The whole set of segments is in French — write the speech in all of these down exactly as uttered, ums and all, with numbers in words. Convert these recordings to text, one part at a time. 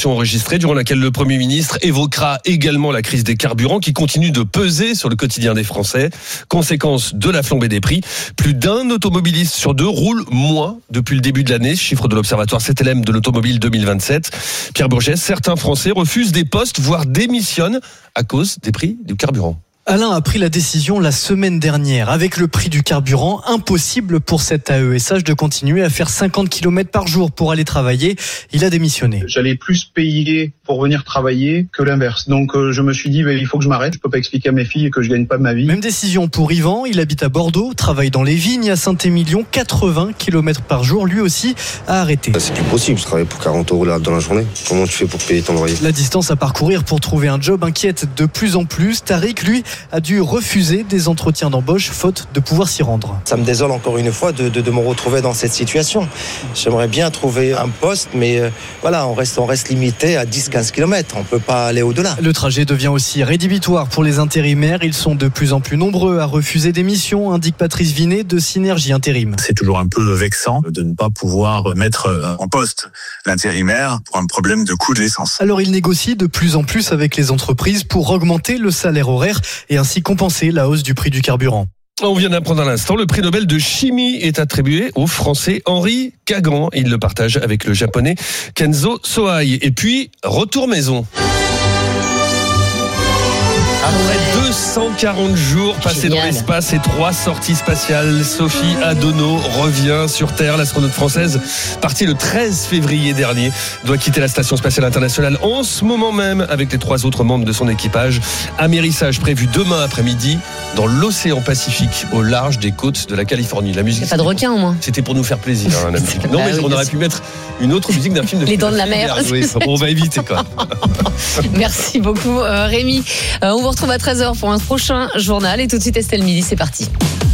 conversation enregistrée durant laquelle le Premier ministre évoquera également la crise des carburants qui continue de peser sur le quotidien des Français. Conséquence de la flambée des prix, plus d'un automobiliste sur deux roule moins depuis le début de l'année, chiffre de l'Observatoire C T L M de l'automobile deux mille vingt-sept. Pierre Bourgès, certains Français refusent des postes, voire démissionnent à cause des prix du carburant. Alain a pris la décision la semaine dernière. Avec le prix du carburant, impossible pour cet A E S H de continuer à faire cinquante kilomètres par jour pour aller travailler. Il a démissionné. J'allais plus payer pour venir travailler que l'inverse. Donc euh, je me suis dit, bah, il faut que je m'arrête. Je peux pas expliquer à mes filles que je gagne pas ma vie. Même décision pour Yvan. Il habite à Bordeaux, travaille dans les vignes à Saint-Émilion. quatre-vingts kilomètres par jour, lui aussi, a arrêté. C'est plus possible, je travaille pour quarante euros là, dans la journée. Comment tu fais pour payer ton loyer ? La distance à parcourir pour trouver un job inquiète de plus en plus. Tariq, lui, a dû refuser des entretiens d'embauche faute de pouvoir s'y rendre. Ça me désole encore une fois de, de, de me retrouver dans cette situation. J'aimerais bien trouver un poste, mais euh, voilà, on reste, on reste limité à dix à quinze kilomètres. On ne peut pas aller au-delà. Le trajet devient aussi rédhibitoire pour les intérimaires. Ils sont de plus en plus nombreux à refuser des missions, indique Patrice Vinet de Synergie Intérim. C'est toujours un peu vexant de ne pas pouvoir mettre en poste l'intérimaire pour un problème de coût de l'essence. Alors il négocie de plus en plus avec les entreprises pour augmenter le salaire horaire et ainsi compenser la hausse du prix du carburant. On vient d'apprendre à l'instant, le prix Nobel de chimie est attribué au Français Henri Kagan. Il le partage avec le Japonais Kenzo Sohei. Et puis, retour maison. Après deux cent quarante jours passés Génial. Dans l'espace et trois sorties spatiales, Sophie Adono revient sur Terre. L'astronaute française, partie le treize février dernier, doit quitter la Station Spatiale Internationale en ce moment même avec les trois autres membres de son équipage. Amérissage prévu demain après-midi dans l'océan Pacifique au large des côtes de la Californie. La musique. Il n'y a pas de requin au moins. C'était pour nous faire plaisir. Hein, la musique. Non, bah mais oui, on aurait pu mettre une autre musique d'un film de Les Dents de la Mer. Oui, on va éviter quoi. Merci beaucoup euh, Rémi. Euh, on vous retrouve à treize heures pour un prochain journal et tout de suite Estelle Midi, c'est parti.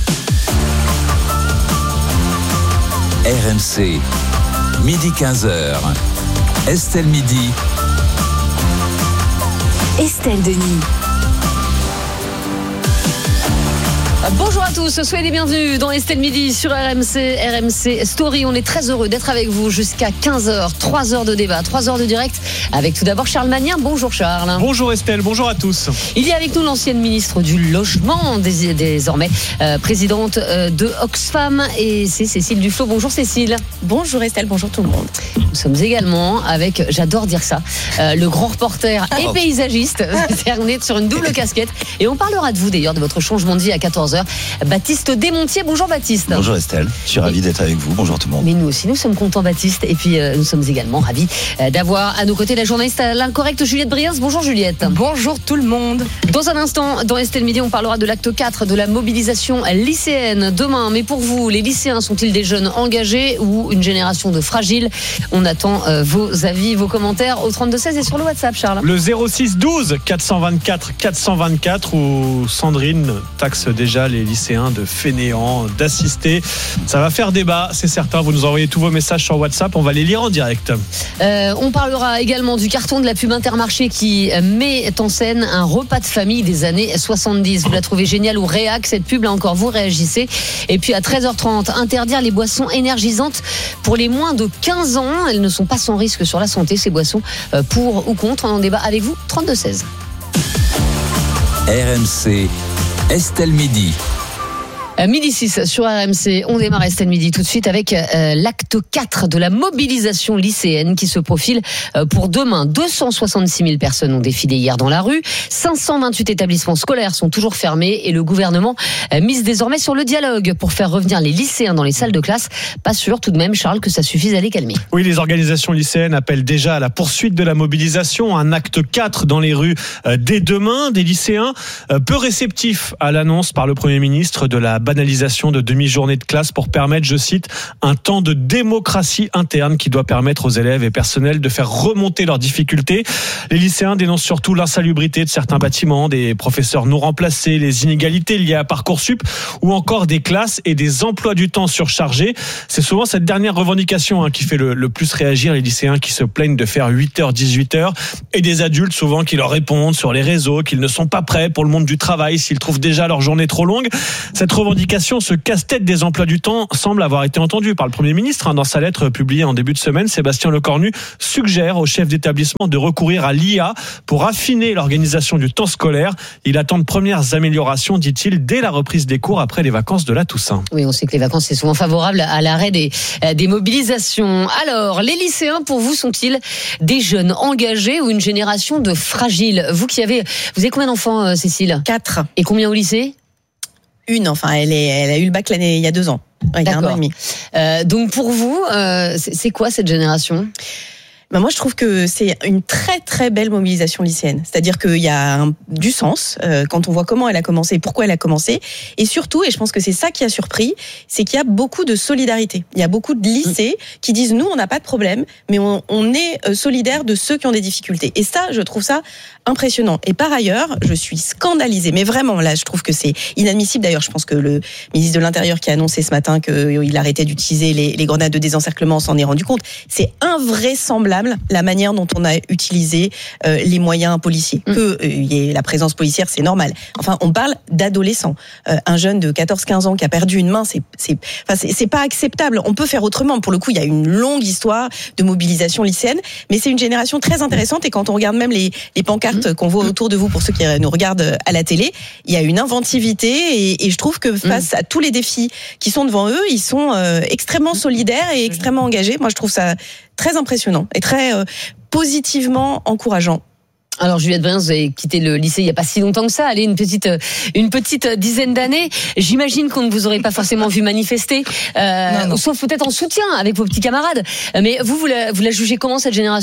R M C, midi quinze heures. Estelle Midi. Estelle Denis. Bonjour à tous, soyez les bienvenus dans Estelle Midi sur R M C, R M C Story. On est très heureux d'être avec vous jusqu'à quinze heures, trois heures de débat, trois heures de direct avec tout d'abord Charles Magnien. Bonjour Charles. Bonjour Estelle, bonjour à tous. Il y a avec nous l'ancienne ministre du Logement, désormais euh, présidente euh, de Oxfam, et c'est Cécile Duflot. Bonjour Cécile. Bonjour Estelle, bonjour tout le monde. Nous sommes également avec, j'adore dire ça, euh, le grand reporter et oh. paysagiste. On est sur une double casquette et on parlera de vous d'ailleurs, de votre changement de vie à quatorze heures. Baptiste Desmontiers, bonjour Baptiste. Bonjour Estelle, je suis ravi d'être avec vous, bonjour tout le monde. Mais nous aussi, nous sommes contents Baptiste, et puis euh, nous sommes également ravis euh, d'avoir à nos côtés la journaliste à l'incorrecte Juliette Briens. Bonjour Juliette. Bonjour tout le monde. Dans un instant, dans Estelle Midi, on parlera de l'acte quatre de la mobilisation lycéenne demain. Mais pour vous, les lycéens sont-ils des jeunes engagés ou une génération de fragiles ? On attend euh, vos avis, vos commentaires au trente-deux seize et sur le WhatsApp, Charles. Le zéro six douze quatre cent vingt-quatre quatre cent vingt-quatre où Sandrine taxe déjà les lycéens de fainéants, d'assister. Ça va faire débat, c'est certain. Vous nous envoyez tous vos messages sur WhatsApp, on va les lire en direct. Euh, on parlera également du carton de la pub Intermarché qui met en scène un repas de famille des années soixante-dix. Vous la trouvez géniale ou réac cette pub, là encore vous réagissez. Et puis à treize heures trente, interdire les boissons énergisantes pour les moins de quinze ans. Elles ne sont pas sans risque sur la santé, ces boissons. Pour ou contre, on en débat avec vous, trente-deux seize. R M C, Estelle Midi. Midi six sur R M C, on démarre Estelle Midi tout de suite avec euh, l'acte quatre de la mobilisation lycéenne qui se profile euh, pour demain. deux cent soixante-six mille personnes ont défilé hier dans la rue, cinq cent vingt-huit établissements scolaires sont toujours fermés et le gouvernement euh, mise désormais sur le dialogue pour faire revenir les lycéens dans les salles de classe. Pas sûr tout de même Charles que ça suffise à les calmer. Oui, les organisations lycéennes appellent déjà à la poursuite de la mobilisation, un acte quatre dans les rues euh, dès demain. Des lycéens euh, peu réceptifs à l'annonce par le Premier ministre de la banalisation de demi-journée de classe pour permettre, je cite, un temps de démocratie interne qui doit permettre aux élèves et personnels de faire remonter leurs difficultés. Les lycéens dénoncent surtout l'insalubrité de certains bâtiments, des professeurs non remplacés, les inégalités liées à Parcoursup ou encore des classes et des emplois du temps surchargés. C'est souvent cette dernière revendication hein, qui fait le, le plus réagir les lycéens qui se plaignent de faire huit heures dix-huit heures et des adultes souvent qui leur répondent sur les réseaux qu'ils ne sont pas prêts pour le monde du travail s'ils trouvent déjà leur journée trop longue. Cette revendication revendications, ce casse-tête des emplois du temps semble avoir été entendu par le Premier ministre. Dans sa lettre publiée en début de semaine, Sébastien Lecornu suggère aux chefs d'établissement de recourir à l'I A pour affiner l'organisation du temps scolaire. Il attend de premières améliorations, dit-il, dès la reprise des cours après les vacances de la Toussaint. Oui, on sait que les vacances, c'est souvent favorable à l'arrêt des, des mobilisations. Alors, les lycéens, pour vous, sont-ils des jeunes engagés ou une génération de fragiles ? Vous qui avez, vous avez combien d'enfants, Cécile ? Quatre. Et combien au lycée ? Une, enfin, elle, est, elle a eu le bac l'année, il y a deux ans. Il y a un an et demi. Euh, donc, pour vous, euh, c'est, c'est quoi cette génération ? Ben moi, je trouve que c'est une très très belle mobilisation lycéenne. C'est-à-dire qu'il y a un, du sens euh, quand on voit comment elle a commencé, pourquoi elle a commencé, et surtout, et je pense que c'est ça qui a surpris, c'est qu'il y a beaucoup de solidarité. Il y a beaucoup de lycées qui disent nous, on n'a pas de problème, mais on, on est solidaire de ceux qui ont des difficultés. Et ça, je trouve ça impressionnant. Et par ailleurs, je suis scandalisée, mais vraiment là, je trouve que c'est inadmissible. D'ailleurs, je pense que le ministre de l'Intérieur qui a annoncé ce matin qu'il arrêtait d'utiliser les, les grenades de désencerclement s'en est rendu compte. C'est invraisemblable la manière dont on a utilisé euh, les moyens policiers. Mmh. Que il euh, y ait la présence policière, c'est normal. Enfin, on parle d'adolescents. Euh, un jeune de quatorze quinze ans qui a perdu une main, c'est, c'est, enfin, c'est, c'est pas acceptable. On peut faire autrement. Pour le coup, il y a une longue histoire de mobilisation lycéenne, mais c'est une génération très intéressante. Et quand on regarde même les, les pancartes mmh. qu'on voit autour de vous, pour ceux qui nous regardent à la télé, il y a une inventivité et, et je trouve que face mmh. à tous les défis qui sont devant eux, ils sont euh, extrêmement solidaires et extrêmement engagés. Moi, je trouve ça très impressionnant et très euh, positivement encourageant. Alors Juliette Briens, vous avez quitté le lycée il n'y a pas si longtemps que ça, allez, une petite, une petite dizaine d'années. J'imagine qu'on ne vous aurait pas forcément vu manifester, euh, non, non. sauf peut-être en soutien avec vos petits camarades. Mais vous, vous la, vous la jugez comment cette génération ?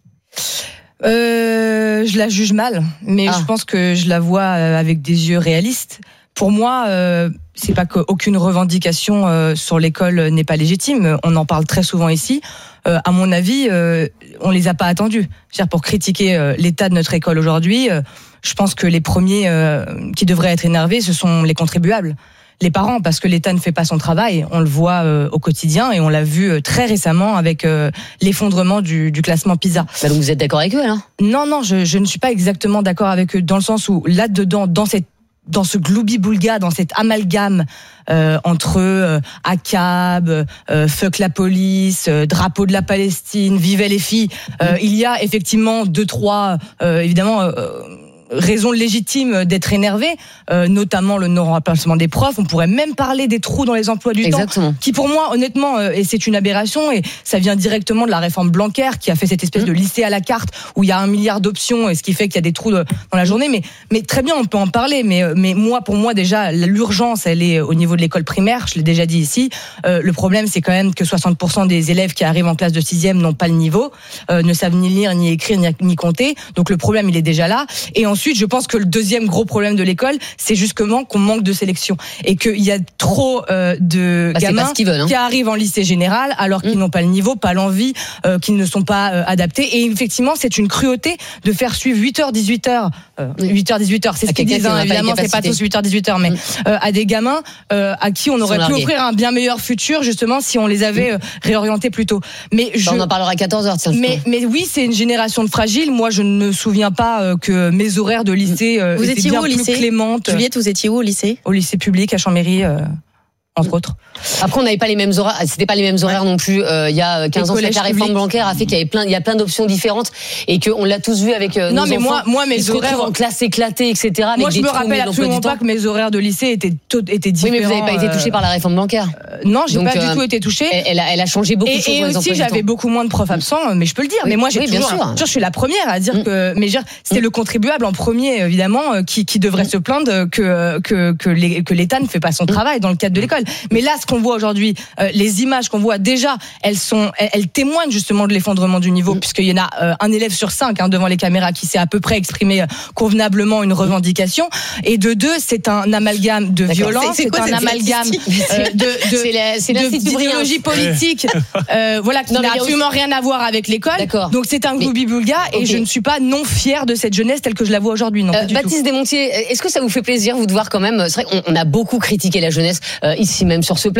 euh, Je la juge mal, mais ah. je pense que je la vois avec des yeux réalistes. Pour moi, euh, c'est pas qu'aucune revendication euh, sur l'école n'est pas légitime. On en parle très souvent ici. Euh, à mon avis, euh, on les a pas attendus. C'est-à-dire pour critiquer euh, l'état de notre école aujourd'hui, euh, je pense que les premiers euh, qui devraient être énervés, ce sont les contribuables, les parents, parce que l'État ne fait pas son travail. On le voit euh, au quotidien et on l'a vu euh, très récemment avec euh, l'effondrement du, du classement PISA. Bah donc vous êtes d'accord avec eux, là ? Non, non, je, je ne suis pas exactement d'accord avec eux dans le sens où là-dedans, dans cette dans ce gloubi-boulga, dans cet amalgame euh, entre euh, A C A B, euh, fuck la police, euh, drapeau de la Palestine, vive les filles, euh, il y a effectivement deux, trois, euh, évidemment... Euh, raisons légitimes d'être énervé, euh, notamment le non-remplacement des profs. On pourrait même parler des trous dans les emplois du Exactement. temps, qui pour moi, honnêtement, euh, et c'est une aberration, et ça vient directement de la réforme Blanquer, qui a fait cette espèce mmh. de lycée à la carte, où il y a un milliard d'options, et ce qui fait qu'il y a des trous de, dans la journée. Mais, mais très bien, on peut en parler, mais, mais moi, pour moi, déjà, l'urgence, elle est au niveau de l'école primaire, je l'ai déjà dit ici. Euh, le problème, c'est quand même que soixante pour cent des élèves qui arrivent en classe de sixième n'ont pas le niveau, euh, ne savent ni lire, ni écrire, ni, ni compter. Donc le problème, il est déjà là. Et ensuite, Ensuite, je pense que le deuxième gros problème de l'école, c'est justement qu'on manque de sélection et qu'il y a trop euh, de bah, gamins veulent, hein. qui arrivent en lycée général alors qu'ils mmh. n'ont pas le niveau, pas l'envie, euh, qu'ils ne sont pas euh, adaptés. Et effectivement, c'est une cruauté de faire suivre huit heures dix-huit heures, euh, huit heures dix-huit heures, c'est ce qu'ils disent. Hein, évidemment, c'est pas tous huit heures dix-huit heures, mais mmh. euh, à des gamins euh, à qui on aurait pu largués. offrir un bien meilleur futur, justement, si on les avait mmh. euh, réorientés plus tôt. Mais je... on en parlera à quatorze heures. Tiens, mais, mais oui, c'est une génération de fragiles. Moi, je ne me souviens pas euh, que mes horaires de lycée Euh, vous étiez bien où au lycée Clémente. Juliette, vous étiez où au lycée ? Au lycée public à Chambéry, euh, entre autres. Après, on n'avait pas les mêmes horaires. C'était pas les mêmes horaires ouais. non plus. Euh, il y a quinze ans, la réforme Blanquer a fait qu'il y avait plein, il y a plein d'options différentes et qu'on l'a tous vu avec euh, non, nos mais enfants. moi, moi, mes ils horaires se en classe éclatée, et cetera. Moi, avec je des me rappelle absolument pas que mes horaires de lycée étaient étaient différents. Oui, mais vous n'avez pas été touché par la réforme Blanquer. Euh, non, j'ai Donc, pas euh, du tout été touché. Elle, elle, a, elle a changé beaucoup et, de choses. Et aussi, j'avais beaucoup moins de profs absents, mais je peux le dire. Oui, mais moi, j'ai oui, toujours, bien sûr. toujours, je suis la première à dire mm. que, mais c'est mm. le contribuable en premier, évidemment, qui, qui devrait mm. se plaindre que que que, les, que l'État ne fait pas son travail dans le cadre de l'école. Mais là, ce qu'on voit aujourd'hui, euh, les images qu'on voit déjà, elles sont, elles, elles témoignent justement de l'effondrement du niveau, mmh. puisqu'il y en a euh, un élève sur cinq hein, devant les caméras qui sait à peu près exprimer convenablement une revendication, et de deux, c'est un amalgame de D'accord. violence, c'est, c'est, c'est un amalgame euh, de, de, c'est la, c'est de d'idéologie politique, euh, voilà, qui non, n'a absolument aussi... rien à voir avec l'école. D'accord. Donc c'est un gloubi-boulga, et okay. je ne suis pas non fière de cette jeunesse telle que je la vois aujourd'hui. Non, euh, Baptiste tout. Desmontiers, est-ce que ça vous fait plaisir vous de voir quand même, c'est vrai qu'on a beaucoup critiqué la jeunesse euh, ici même sur ce plateau.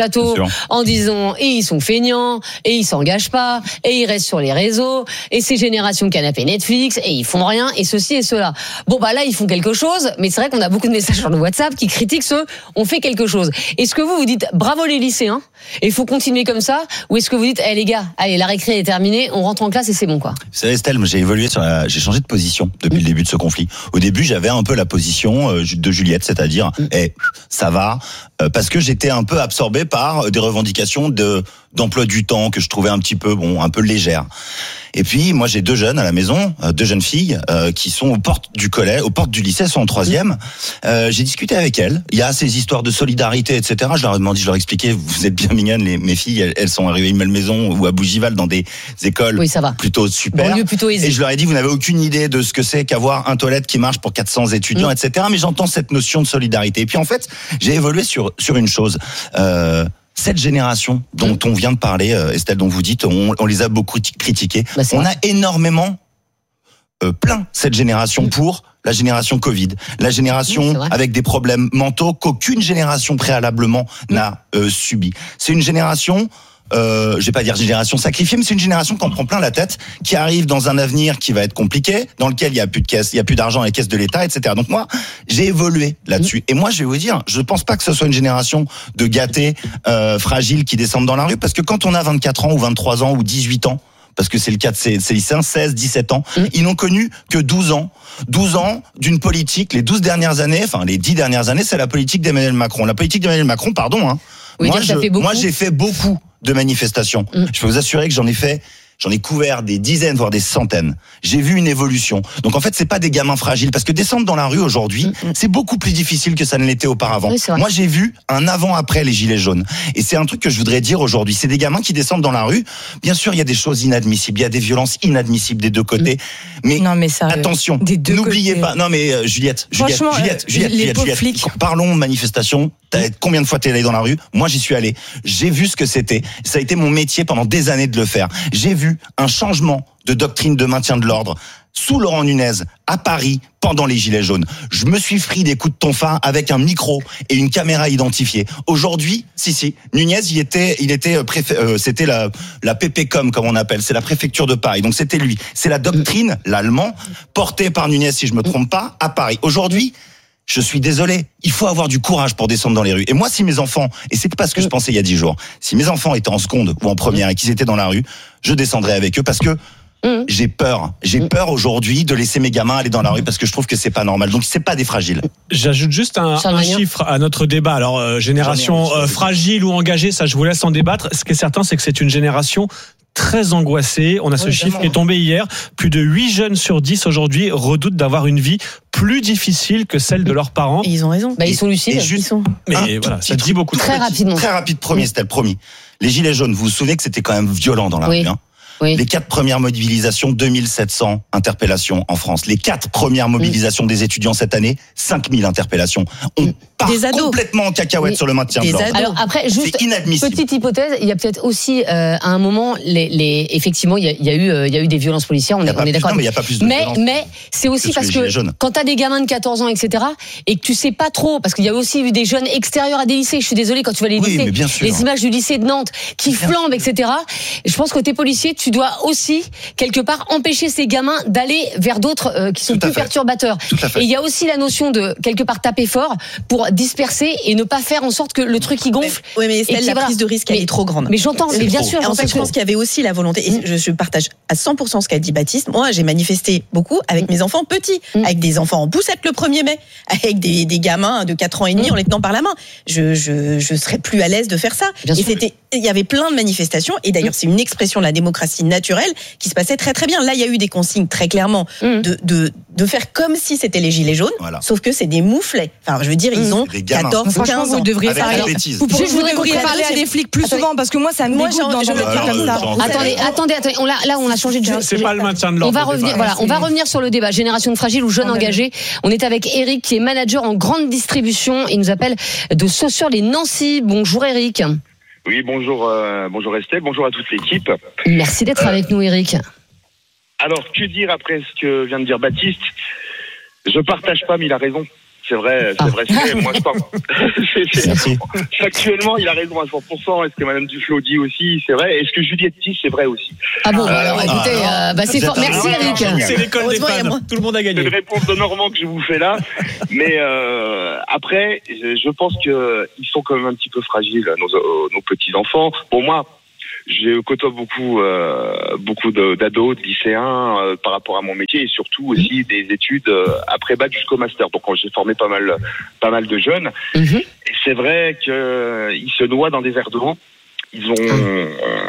plateau en disant et ils sont feignants, et ils s'engagent pas, et ils restent sur les réseaux, et c'est génération canapé Netflix, et ils font rien, et ceci et cela. Bon bah là ils font quelque chose, mais c'est vrai qu'on a beaucoup de messages sur le WhatsApp qui critiquent ceux on fait quelque chose. Est-ce que vous vous dites bravo les lycéens, et il faut continuer comme ça, ou est-ce que vous dites eh hey, les gars, allez la récré est terminée, on rentre en classe et c'est bon quoi. Vous savez Estelle, j'ai évolué sur la... j'ai changé de position depuis mmh. le début de ce conflit. Au début j'avais un peu la position de Juliette, c'est-à-dire mmh. hey, ça va, parce que j'étais un peu absorbé par des revendications de d'emploi du temps que je trouvais un petit peu bon, un peu légères. Et puis moi j'ai deux jeunes à la maison, deux jeunes filles euh, qui sont aux portes du collège, aux portes du lycée, elles sont en troisième. Euh, j'ai discuté avec elles. Il y a ces histoires de solidarité, et cetera. Je leur ai demandé, je leur ai expliqué, vous êtes bien mignonnes, les mes filles, elles, elles sont arrivées à Malmaison ou à Bougival dans des écoles oui, ça va. plutôt super. Banlieue plutôt aisée. Et je leur ai dit, vous n'avez aucune idée de ce que c'est qu'avoir un toilette qui marche pour quatre cents étudiants, mmh. et cetera. Mais j'entends cette notion de solidarité. Et puis en fait, j'ai évolué sur sur une chose. Euh, Cette génération dont on vient de parler, Estelle, dont vous dites, on, on les a beaucoup critiqués. Bah, on vrai. a énormément euh, plaint cette génération pour la génération Covid, la génération oui, avec des problèmes mentaux qu'aucune génération préalablement mmh. n'a euh, subi. C'est une génération... Euh, je vais pas dire génération sacrifiée, mais c'est une génération qui en prend plein la tête, qui arrive dans un avenir qui va être compliqué, dans lequel il y a plus de caisse, il y a plus d'argent à la caisse de l'État, et cetera. Donc moi, j'ai évolué là-dessus. Mmh. Et moi, je vais vous dire, je pense pas que ce soit une génération de gâtés, euh, fragiles qui descendent dans la rue, parce que quand on a vingt-quatre ans ou vingt-trois ans ou dix-huit ans, parce que c'est le cas de ces, ces lycéens, seize, dix-sept ans, mmh. ils n'ont connu que douze ans. douze ans d'une politique, les douze dernières années, enfin les dix dernières années, c'est la politique d'Emmanuel Macron. La politique d'Emmanuel Macron, pardon, hein. Oui, moi, je, moi, j'ai fait beaucoup de manifestations. Mmh. Je peux vous assurer que j'en ai fait, j'en ai couvert des dizaines, voire des centaines. J'ai vu une évolution. Donc en fait, c'est pas des gamins fragiles, parce que descendre dans la rue aujourd'hui, mmh. c'est beaucoup plus difficile que ça ne l'était auparavant. Oui, moi, j'ai vu un avant-après les gilets jaunes. Et c'est un truc que je voudrais dire aujourd'hui. C'est des gamins qui descendent dans la rue. Bien sûr, il y a des choses inadmissibles, il y a des violences inadmissibles des deux côtés. Mmh. Mais, non, mais ça, attention, n'oubliez pas. Non mais euh, Juliette, Juliette, Juliette, Juliette, Juliette, Juliette, Juliette, Juliette. Parlons de manifestation. Combien de fois t'es allé dans la rue? Moi, j'y suis allé. J'ai vu ce que c'était. Ça a été mon métier pendant des années de le faire. J'ai vu un changement de doctrine de maintien de l'ordre sous Laurent Nunez à Paris pendant les Gilets jaunes. Je me suis pris des coups de tonfa avec un micro et une caméra identifiée. Aujourd'hui, si si, Nunez, il était, il était préfet, euh, c'était la la P P Com comme on appelle, c'est la préfecture de Paris. Donc c'était lui. C'est la doctrine, l'allemand, portée par Nunez, si je me trompe pas, à Paris. Aujourd'hui, je suis désolé, il faut avoir du courage pour descendre dans les rues. Et moi, si mes enfants, et c'est pas ce que je pensais il y a dix jours, si mes enfants étaient en seconde ou en première et qu'ils étaient dans la rue, je descendrais avec eux parce que Mmh. j'ai peur. J'ai mmh. peur aujourd'hui de laisser mes gamins aller dans la rue parce que je trouve que c'est pas normal. Donc c'est pas des fragiles. J'ajoute juste un, un chiffre à notre débat. Alors euh, génération euh, fragile ou engagée, ça je vous laisse en débattre. Ce qui est certain, c'est que c'est une génération très angoissée. On a ce oui, chiffre qui est tombé hier. Plus de huit jeunes sur dix aujourd'hui redoutent d'avoir une vie plus difficile que celle de leurs parents. Et ils ont raison. Bah, ils sont lucides. Et juste, ils sont... Mais un voilà, ça dit beaucoup. Très rapidement. Très rapide, premier, c'était le premier. Les Gilets jaunes, vous vous souvenez que c'était quand même violent dans la oui. rue, hein. Oui. Les quatre premières mobilisations, deux mille sept cents interpellations en France. Les quatre premières mobilisations mmh. des étudiants cette année, cinq mille interpellations. On part complètement en cacahuète oui. sur le maintien de l'ordre. Alors après, juste c'est inadmissible. Petite hypothèse, il y a peut-être aussi euh, à un moment, les, les, effectivement, il y, a, il y a eu, euh, il y a eu des violences policières. On, est, on est d'accord. Non, mais il y a pas plus de mais, violence. Mais c'est aussi que parce que quand t'as des gamins de quatorze ans, et cetera, et que tu sais pas trop, parce qu'il y a aussi eu des jeunes extérieurs à des lycées. Je suis désolée quand tu vas les oui, lycées, les images du lycée de Nantes qui bien flambent, et cetera. Je pense que t'es policier, tu dois aussi quelque part empêcher ces gamins d'aller vers d'autres euh, qui sont plus perturbateurs. Et il y a aussi la notion de quelque part taper fort pour disperser et ne pas faire en sorte que le truc il gonfle. Oui, mais celle, la prise de risque elle mais, est trop grande. Mais j'entends, mais bien sûr. En fait, je pense qu'il y avait aussi la volonté. Et je, je partage à cent pour cent ce qu'a dit Baptiste. Moi, j'ai manifesté beaucoup avec mes enfants petits, mm. avec des enfants en poussette le premier mai, avec des, des gamins de quatre ans et demi mm. en les tenant par la main. Je, je, je serais plus à l'aise de faire ça. Bien et sûr. C'était, il y avait plein de manifestations. Et d'ailleurs, mm. c'est une expression de la démocratie naturelle qui se passait très très bien. Là, il y a eu des consignes très clairement mmh. de, de, de faire comme si c'était les gilets jaunes, voilà. Sauf que c'est des mouflets. Enfin, je veux dire, mmh. ils ont quatorze, quinze ans. Vous devriez parler, vous, vous, vous devriez parler à des flics plus attendez. souvent, parce que moi, ça me dégoûte d'entendre dire comme ça. Attendez, attendez, attendez. On, là, là, on a changé de jeu. C'est pas le maintien de l'ordre. On va revenir, voilà, on va revenir sur le débat génération fragile ou jeunes engagés. On est avec Eric, qui est manager en grande distribution. Il nous appelle de Saussure les Nancy. Bonjour Eric. Oui, bonjour, euh, bonjour Estelle, bonjour à toute l'équipe. Merci d'être euh, avec nous, Eric. Alors, que dire après ce que vient de dire Baptiste? Je partage pas, mais il a raison. c'est vrai, c'est vrai, c'est vrai. Moi, je pense. c'est, c'est, factuellement, il a raison à cent pour cent. Et ce que Madame Duflo dit aussi, c'est vrai. Et ce que Juliette dit, c'est vrai aussi. Ah bon, euh, alors écoutez, euh, bah, c'est fort. Merci Eric. C'est l'école des fans. Tout le monde a gagné. C'est une réponse de Normand que je vous fais là. Mais euh, après, je pense que ils sont quand même un petit peu fragiles, nos, nos petits enfants. Pour moi. Je côtoie beaucoup, euh, beaucoup de, d'ados, de lycéens euh, par rapport à mon métier et surtout aussi des études euh, après bac jusqu'au master. Donc j'ai formé pas mal, pas mal de jeunes. Mm-hmm. Et c'est vrai qu'ils euh, se noient dans des verres d'eau. Ils ont, euh,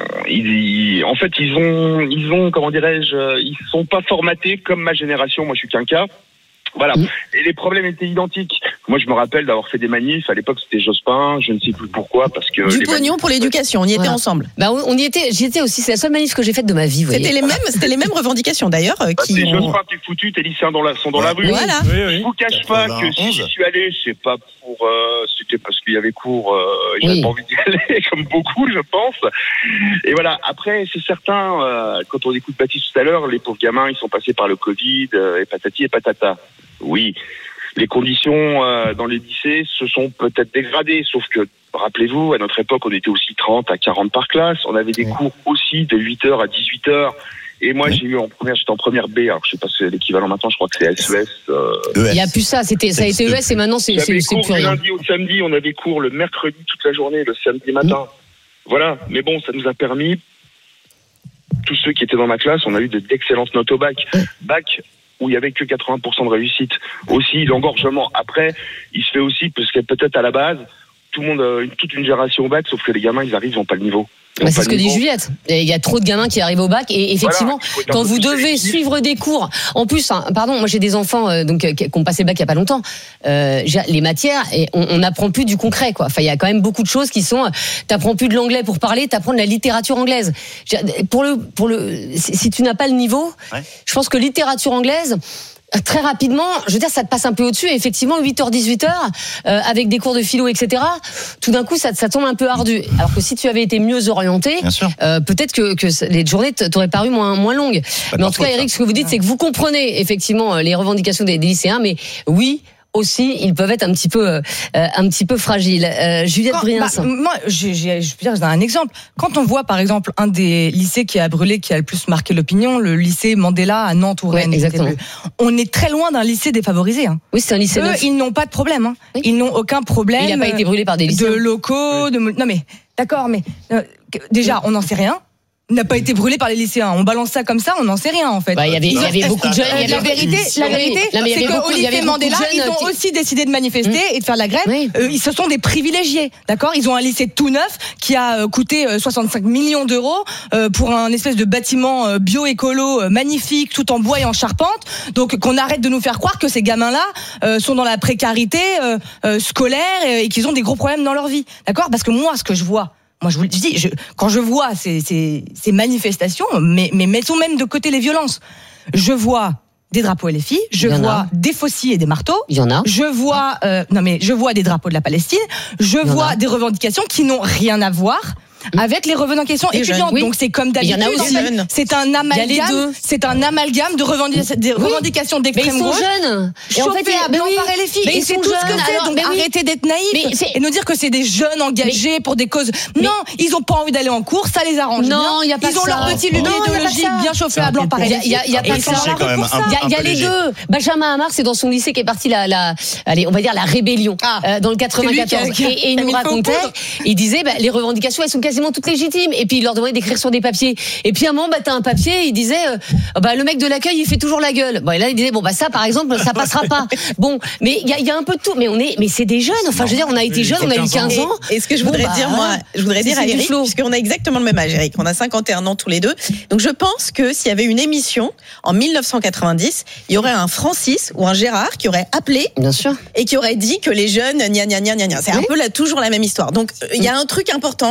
ils, ils, en fait, ils ont, ils ont, comment dirais-je, ils sont pas formatés comme ma génération. Moi, je suis qu'un cas. Voilà. Mmh. Et les problèmes étaient identiques. Moi, je me rappelle d'avoir fait des manifs. À l'époque, c'était Jospin. Je ne sais plus pourquoi, parce que du pognon manifs... pour l'éducation. On y était voilà. ensemble. Bah, on y était. J'y étais aussi. C'est la seule manif que j'ai faite de ma vie. Vous c'était voyez. les mêmes. C'était les mêmes revendications d'ailleurs. Bah, qui c'est ont... Jospin, t'es foutu. Tes lycéens dans la, sont dans la rue. Voilà. Oui, oui. Je vous cache pas que si j'y suis allé, c'est pas pour. Euh, c'était parce qu'il y avait cours. Euh, j'avais oui. pas envie d'y aller, comme beaucoup, je pense. Et voilà. Après, c'est certain. Euh, quand on écoute Baptiste tout à l'heure, les pauvres gamins, ils sont passés par le Covid, euh, et patati et patata. Oui, les conditions euh, dans les lycées se sont peut-être dégradées, sauf que, rappelez-vous, à notre époque, on était aussi trente à quarante par classe, on avait des cours aussi de huit heures à dix-huit heures, et moi j'ai eu en première, j'étais en première B, alors je sais pas si c'est l'équivalent maintenant, je crois que c'est S E S. Euh... Il n'y a plus ça, c'était, ça a été E S et maintenant c'est, c'est, c'est plus rien. Du lundi au samedi, on avait cours le mercredi toute la journée, le samedi matin. Mmh. Voilà, mais bon, ça nous a permis, tous ceux qui étaient dans ma classe, on a eu d'excellentes notes au bac. Bac où il y avait que quatre-vingts pour cent de réussite. Aussi, l'engorgement. Après, il se fait aussi parce que peut-être à la base, tout le monde, euh, toute une génération au bac, sauf que les gamins, ils arrivent, ils n'ont pas le niveau. Bah c'est ce que dit Juliette. Il y a trop de gamins qui arrivent au bac et effectivement, voilà, quand vous devez suivre des cours, en plus, hein, pardon, moi j'ai des enfants euh, donc qui ont passé le bac il y a pas longtemps. Euh, les matières, et on n'apprend plus du concret, quoi. Enfin, il y a quand même beaucoup de choses qui sont. T'apprends plus de l'anglais pour parler, t'apprends de la littérature anglaise. Pour le, pour le, si tu n'as pas le niveau, ouais. Je pense que littérature anglaise. Très rapidement, je veux dire, ça te passe un peu au-dessus. Et effectivement, huit heures, dix-huit heures, euh, avec des cours de philo, et cetera. Tout d'un coup, ça, ça tombe un peu ardu. Alors que si tu avais été mieux orienté, euh, peut-être que, que les journées t'auraient paru moins, moins longues. Pas mais en tout cas, Eric, ce que vous dites, c'est que vous comprenez effectivement les revendications des, des lycéens, mais oui. Aussi, ils peuvent être un petit peu, euh, un petit peu fragiles. Euh, Juliette Briens. Bah, moi, j'ai, j'ai, je veux dire, j'ai un exemple. Quand on voit, par exemple, un des lycées qui a brûlé, qui a le plus marqué l'opinion, le lycée Mandela à Nantes ou Rennes. Ouais, exactement. On est très loin d'un lycée défavorisé. Hein. Oui, c'est un lycée. Eux, neuf. Ils n'ont pas de problème. Hein. Oui. Ils n'ont aucun problème. Il n'a pas été brûlé par des lycéens. De locaux, de non mais d'accord, mais euh, déjà, on n'en sait rien. N'a pas été brûlé par les lycéens. On balance ça comme ça, on n'en sait rien en fait. Bah, il y avait, il y avait beaucoup de jeunes. La vérité, la vérité, c'est qu'au lycée Mandela, ils ont aussi décidé de manifester mmh. et de faire la grève. Oui. Euh, ils se sont des privilégiés, d'accord. Ils ont un lycée tout neuf qui a coûté soixante-cinq millions d'euros euh, pour un espèce de bâtiment bio-écolo magnifique, tout en bois et en charpente. Donc qu'on arrête de nous faire croire que ces gamins-là euh, sont dans la précarité euh, euh, scolaire et, et qu'ils ont des gros problèmes dans leur vie, d'accord. Parce que moi, ce que je vois. Moi, je vous le dis, je, quand je vois ces, ces, ces manifestations, mais, mais mettons même de côté les violences, je vois des drapeaux L F I, je vois a. des faucilles et des marteaux. Il y en a. Je vois, euh, non mais je vois des drapeaux de la Palestine. Je vois des revendications qui n'ont rien à voir avec les revendications des étudiantes. Oui. Donc c'est comme d'habitude. Il y en a aussi. C'est un amalgame. C'est un amalgame de revendications, des revendications oui. d'extrême gauche. Mais ils sont jeunes. Et en fait, à blanc oui. par L F I. Mais et c'est tout jeunes. ce que c'est. Donc oui. arrêtez d'être naïfs et nous dire que c'est des jeunes engagés mais, pour des causes. Non, mais, ils ont pas envie d'aller en cours. Ça les arrange. Non, il y a pas Ils ont leur petit lubi idéologique bien chauffé à blanc par L F I. Il y a pas ça. Il y a les deux. Benjamin Hamar, c'est dans son lycée qu'est partie la, la, allez, on va dire la rébellion dans le quatre-vingt-quatorze. Et il nous racontait, il disait, les revendications, elles sont quasiment toutes légitimes. Et puis il leur demandait d'écrire sur des papiers. Et puis à un moment, bah t'as un papier, il disait, euh, bah le mec de l'accueil, il fait toujours la gueule. Bon, et là il disait, bon bah ça par exemple, ça passera pas. Bon, mais il y a, y a un peu de tout. Mais on est, mais c'est des jeunes. Enfin, je veux dire, on a été jeunes, on a eu quinze ans. Et, et ce que je voudrais bon, bah, dire, moi, je voudrais dire à Eric, puisqu'on a exactement le même âge, Eric, on a cinquante et un ans tous les deux. Donc je pense que s'il y avait une émission en mille neuf cent quatre-vingt-dix, il y aurait un Francis ou un Gérard qui aurait appelé, bien sûr, et qui aurait dit que les jeunes, gna gna gna gna gna. C'est oui. un peu là toujours la même histoire. Donc il y a un truc important quand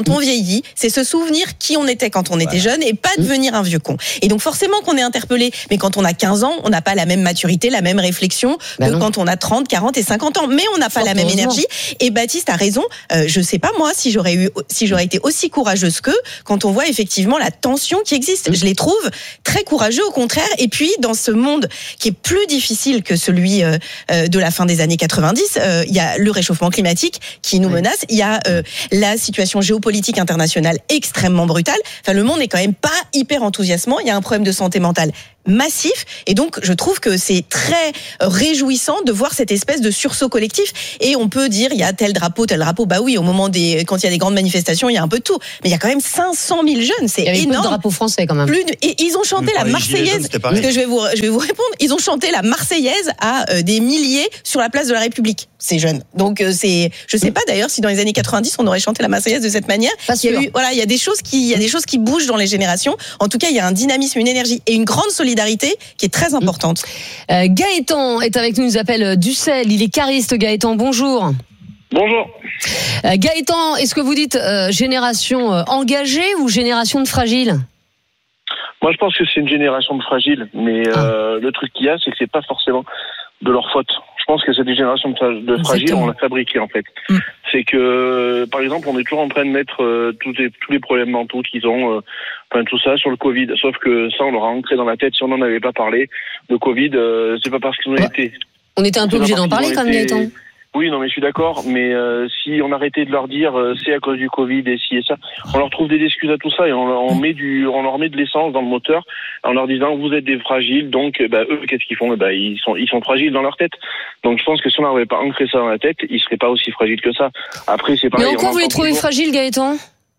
quand on vieillit, c'est se souvenir qui on était quand on était jeune et pas devenir un vieux con. Et donc forcément qu'on est interpellé. Mais quand on a quinze ans, on n'a pas la même maturité, la même réflexion bah que non. quand on a trente, quarante et cinquante ans. Mais on n'a pas la même énergie. Et Baptiste a raison. Euh, je sais pas moi si j'aurais eu, si j'aurais été aussi courageuse qu'eux quand on voit effectivement la tension qui existe. Je les trouve très courageux au contraire. Et puis dans ce monde qui est plus difficile que celui euh, de la fin des années quatre-vingt-dix, euh, il y a le réchauffement climatique qui nous menace. Il y a euh, la situation géopolitique internationale extrêmement brutale. Enfin, le monde n'est quand même pas hyper enthousiasmant. Il y a un problème de santé mentale massif. Et donc, je trouve que c'est très réjouissant de voir cette espèce de sursaut collectif. Et on peut dire, il y a tel drapeau, tel drapeau. Bah oui, au moment des, quand il y a des grandes manifestations, il y a un peu de tout. Mais il y a quand même cinq cent mille jeunes. C'est énorme. Il y avait peu de drapeaux français quand même. Plus de, et ils ont chanté la Marseillaise. Parce que je vais vous, je vais vous répondre. Ils ont chanté la Marseillaise à euh, des milliers sur la place de la République. Ces jeunes. Donc, euh, c'est, je sais pas d'ailleurs si dans les années quatre-vingt-dix, on aurait chanté la Marseillaise de cette manière. Pas il y a eu, voilà, il y a des choses qui, il y a des choses qui bougent dans les générations. En tout cas, il y a un dynamisme, une énergie et une grande solidarité qui est très importante. Euh, Gaëtan est avec nous, il nous appelle Dussel, il est cariste. Gaëtan, bonjour. Bonjour. Euh, Gaëtan, est-ce que vous dites euh, génération euh, engagée ou génération de fragiles ? Moi, je pense que c'est une génération de fragiles, mais ah. euh, le truc qu'il y a, c'est que c'est pas forcément de leur faute. Je pense que cette génération de fragiles, on l'a fabriquée en fait. Mm. C'est que, par exemple, on est toujours en train de mettre euh, tous, les, tous les problèmes mentaux qu'ils ont, euh, enfin tout ça sur le Covid. Sauf que ça, on leur a ancré dans la tête. Si on n'en avait pas parlé, le Covid, euh, c'est pas parce qu'ils ont ouais. été. On était un peu obligé d'en parler quand même, Gaëtan. Oui, non, mais je suis d'accord. Mais euh, si on arrêtait de leur dire euh, c'est à cause du Covid et ci et ça, on leur trouve des excuses à tout ça et on, on met du, on leur met de l'essence dans le moteur en leur disant vous êtes des fragiles. Donc, bah, eux, qu'est-ce qu'ils font ? Bah, ils sont, ils sont fragiles dans leur tête. Donc, je pense que si on n'avait pas ancré ça dans la tête, ils seraient pas aussi fragiles que ça. Après, c'est pareil. Mais en quoi vous les trouvez fragiles, Gaëtan ?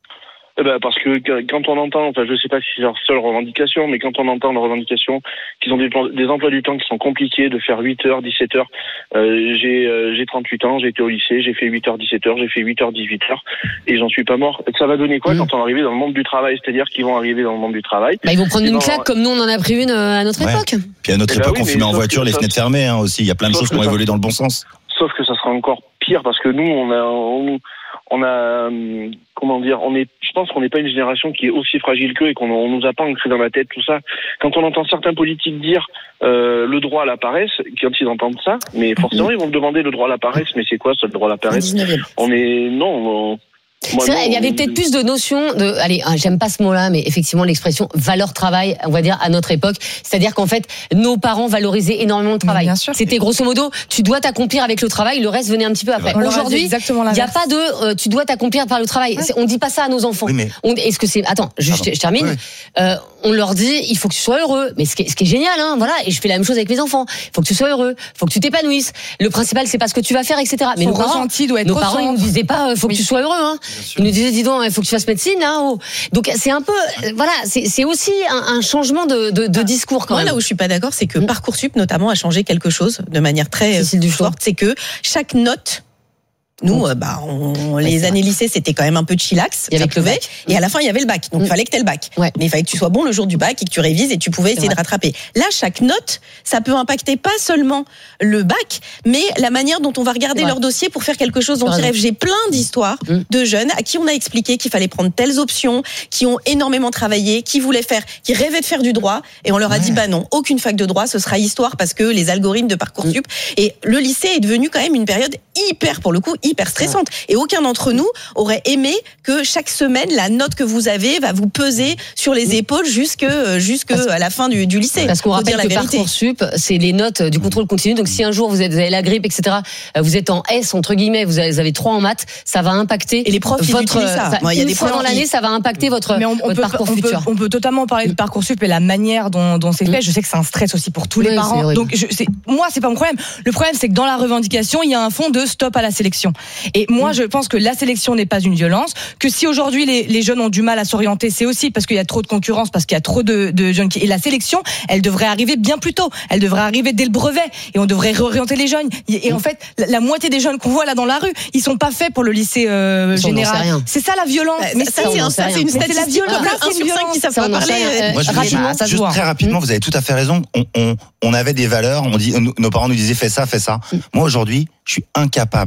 Eh ben parce que quand on entend, enfin je sais pas si c'est leur seule revendication, mais quand on entend leurs revendications, qu'ils ont des, des emplois du temps qui sont compliqués, de faire huit heures, dix-sept heures. Euh, j'ai euh, j'ai trente-huit ans, j'ai été au lycée, j'ai fait huit heures, dix-sept heures, j'ai fait huit heures, dix-huit heures, et j'en suis pas mort. Ça va donner quoi mmh. quand on va arriver dans le monde du travail ? C'est-à-dire qu'ils vont arriver dans le monde du travail. Bah, ils vont prendre une vont... claque comme nous on en a pris une à notre ouais. époque. Puis à notre et époque, bah oui, on fumait en voiture, les fenêtres fermées hein, aussi. Il y a plein de choses qui ont évolué dans le bon sens. Sauf que ça sera encore pire parce que nous, on a, on, on a, comment dire, on est, je pense qu'on n'est pas une génération qui est aussi fragile qu'eux et qu'on on nous a pas ancré dans la tête tout ça. Quand on entend certains politiques dire euh, le droit à la paresse, quand ils entendent ça, mais forcément ils vont demander le droit à la paresse, mais c'est quoi ça le droit à la paresse ? On est, non. On, Moi, c'est vrai, il y avait peut-être plus de notions de, allez, j'aime pas ce mot-là, mais effectivement l'expression valeur travail, on va dire à notre époque, c'est-à-dire qu'en fait nos parents valorisaient énormément le travail. C'était grosso modo, tu dois t'accomplir avec le travail, le reste venait un petit peu après. Aujourd'hui, il y a pas de, euh, tu dois t'accomplir par le travail. Ouais. On dit pas ça à nos enfants. Oui, mais... on, est-ce que c'est, attends, je, je, je termine. Oui. Euh, on leur dit, il faut que tu sois heureux. Mais ce qui est, ce qui est génial, hein, voilà. Et je fais la même chose avec mes enfants. Il faut que tu sois heureux, il faut que tu t'épanouisses. Le principal, c'est pas ce que tu vas faire, et cetera. Mais nos parents, doit être nos parents, ils nous disaient pas, faut que oui. tu sois heureux, hein. Ils nous disaient, dis donc, il faut que tu fasses médecine, hein. Oh. Donc c'est un peu, voilà, c'est, c'est aussi un, un changement de, de, de discours quand Moi, même. Là où je suis pas d'accord, c'est que mmh. Parcoursup notamment a changé quelque chose de manière très forte. C'est que chaque note Nous, euh, bah, on, ouais, les années lycée, c'était quand même un peu de chillax. Il y avait le bac. Et à la fin, il y avait le bac. Donc, il mmh. fallait que tu aies le bac. Ouais. Mais il fallait que tu sois bon le jour du bac et que tu révises et tu pouvais essayer de rattraper. Là, chaque note, ça peut impacter pas seulement le bac, mais la manière dont on va regarder leur dossier pour faire quelque chose dont ils rêvent. J'ai plein d'histoires mmh. de jeunes à qui on a expliqué qu'il fallait prendre telles options, qui ont énormément travaillé, qui voulaient faire, qui rêvaient de faire du droit. Et on leur a ouais. dit, bah non, aucune fac de droit, ce sera histoire parce que les algorithmes de Parcoursup. Mmh. Et le lycée est devenu quand même une période hyper, pour le coup, hyper stressante. Ouais. Et aucun d'entre nous aurait aimé que chaque semaine, la note que vous avez va vous peser sur les épaules jusque, jusque à la fin du, du lycée. Parce qu'on rappelle que Parcoursup, c'est les notes du contrôle continu. Donc si un jour vous, êtes, vous avez la grippe, et cetera, vous êtes en S, entre guillemets, vous avez, vous avez trois en maths, ça va impacter. Et les profs, votre, ils utilisent ça. ça Moi, il y a des fois dans l'année, ça va impacter votre, Mais on, on votre peut, parcours on futur. Peut, on peut totalement parler de Parcoursup et la manière dont, dont c'est fait. Je sais que c'est un stress aussi pour tous les oui, parents. Donc je, c'est, moi, c'est pas mon problème. Le problème, c'est que dans la revendication, il y a un fond de stop à la sélection. Et moi, mmh. je pense que la sélection n'est pas une violence. Que si aujourd'hui les, les jeunes ont du mal à s'orienter, c'est aussi parce qu'il y a trop de concurrence, parce qu'il y a trop de, de jeunes qui. Et la sélection, elle devrait arriver bien plus tôt. Elle devrait arriver dès le brevet. Et on devrait réorienter les jeunes. Et, et en fait, la, la moitié des jeunes qu'on voit là dans la rue, ils sont pas faits pour le lycée euh, général. C'est ça la violence. Bah, mais ça, ça, c'est, un, ça, c'est une statistique. C'est la violence. Un sur cinq qui savent pas parler. Euh, Moi, je rapidement, juste, juste très rapidement, vous avez tout à fait raison. On, on, on avait des valeurs. On dit, nos parents nous disaient fais ça, fais ça. Moi aujourd'hui, je suis incapable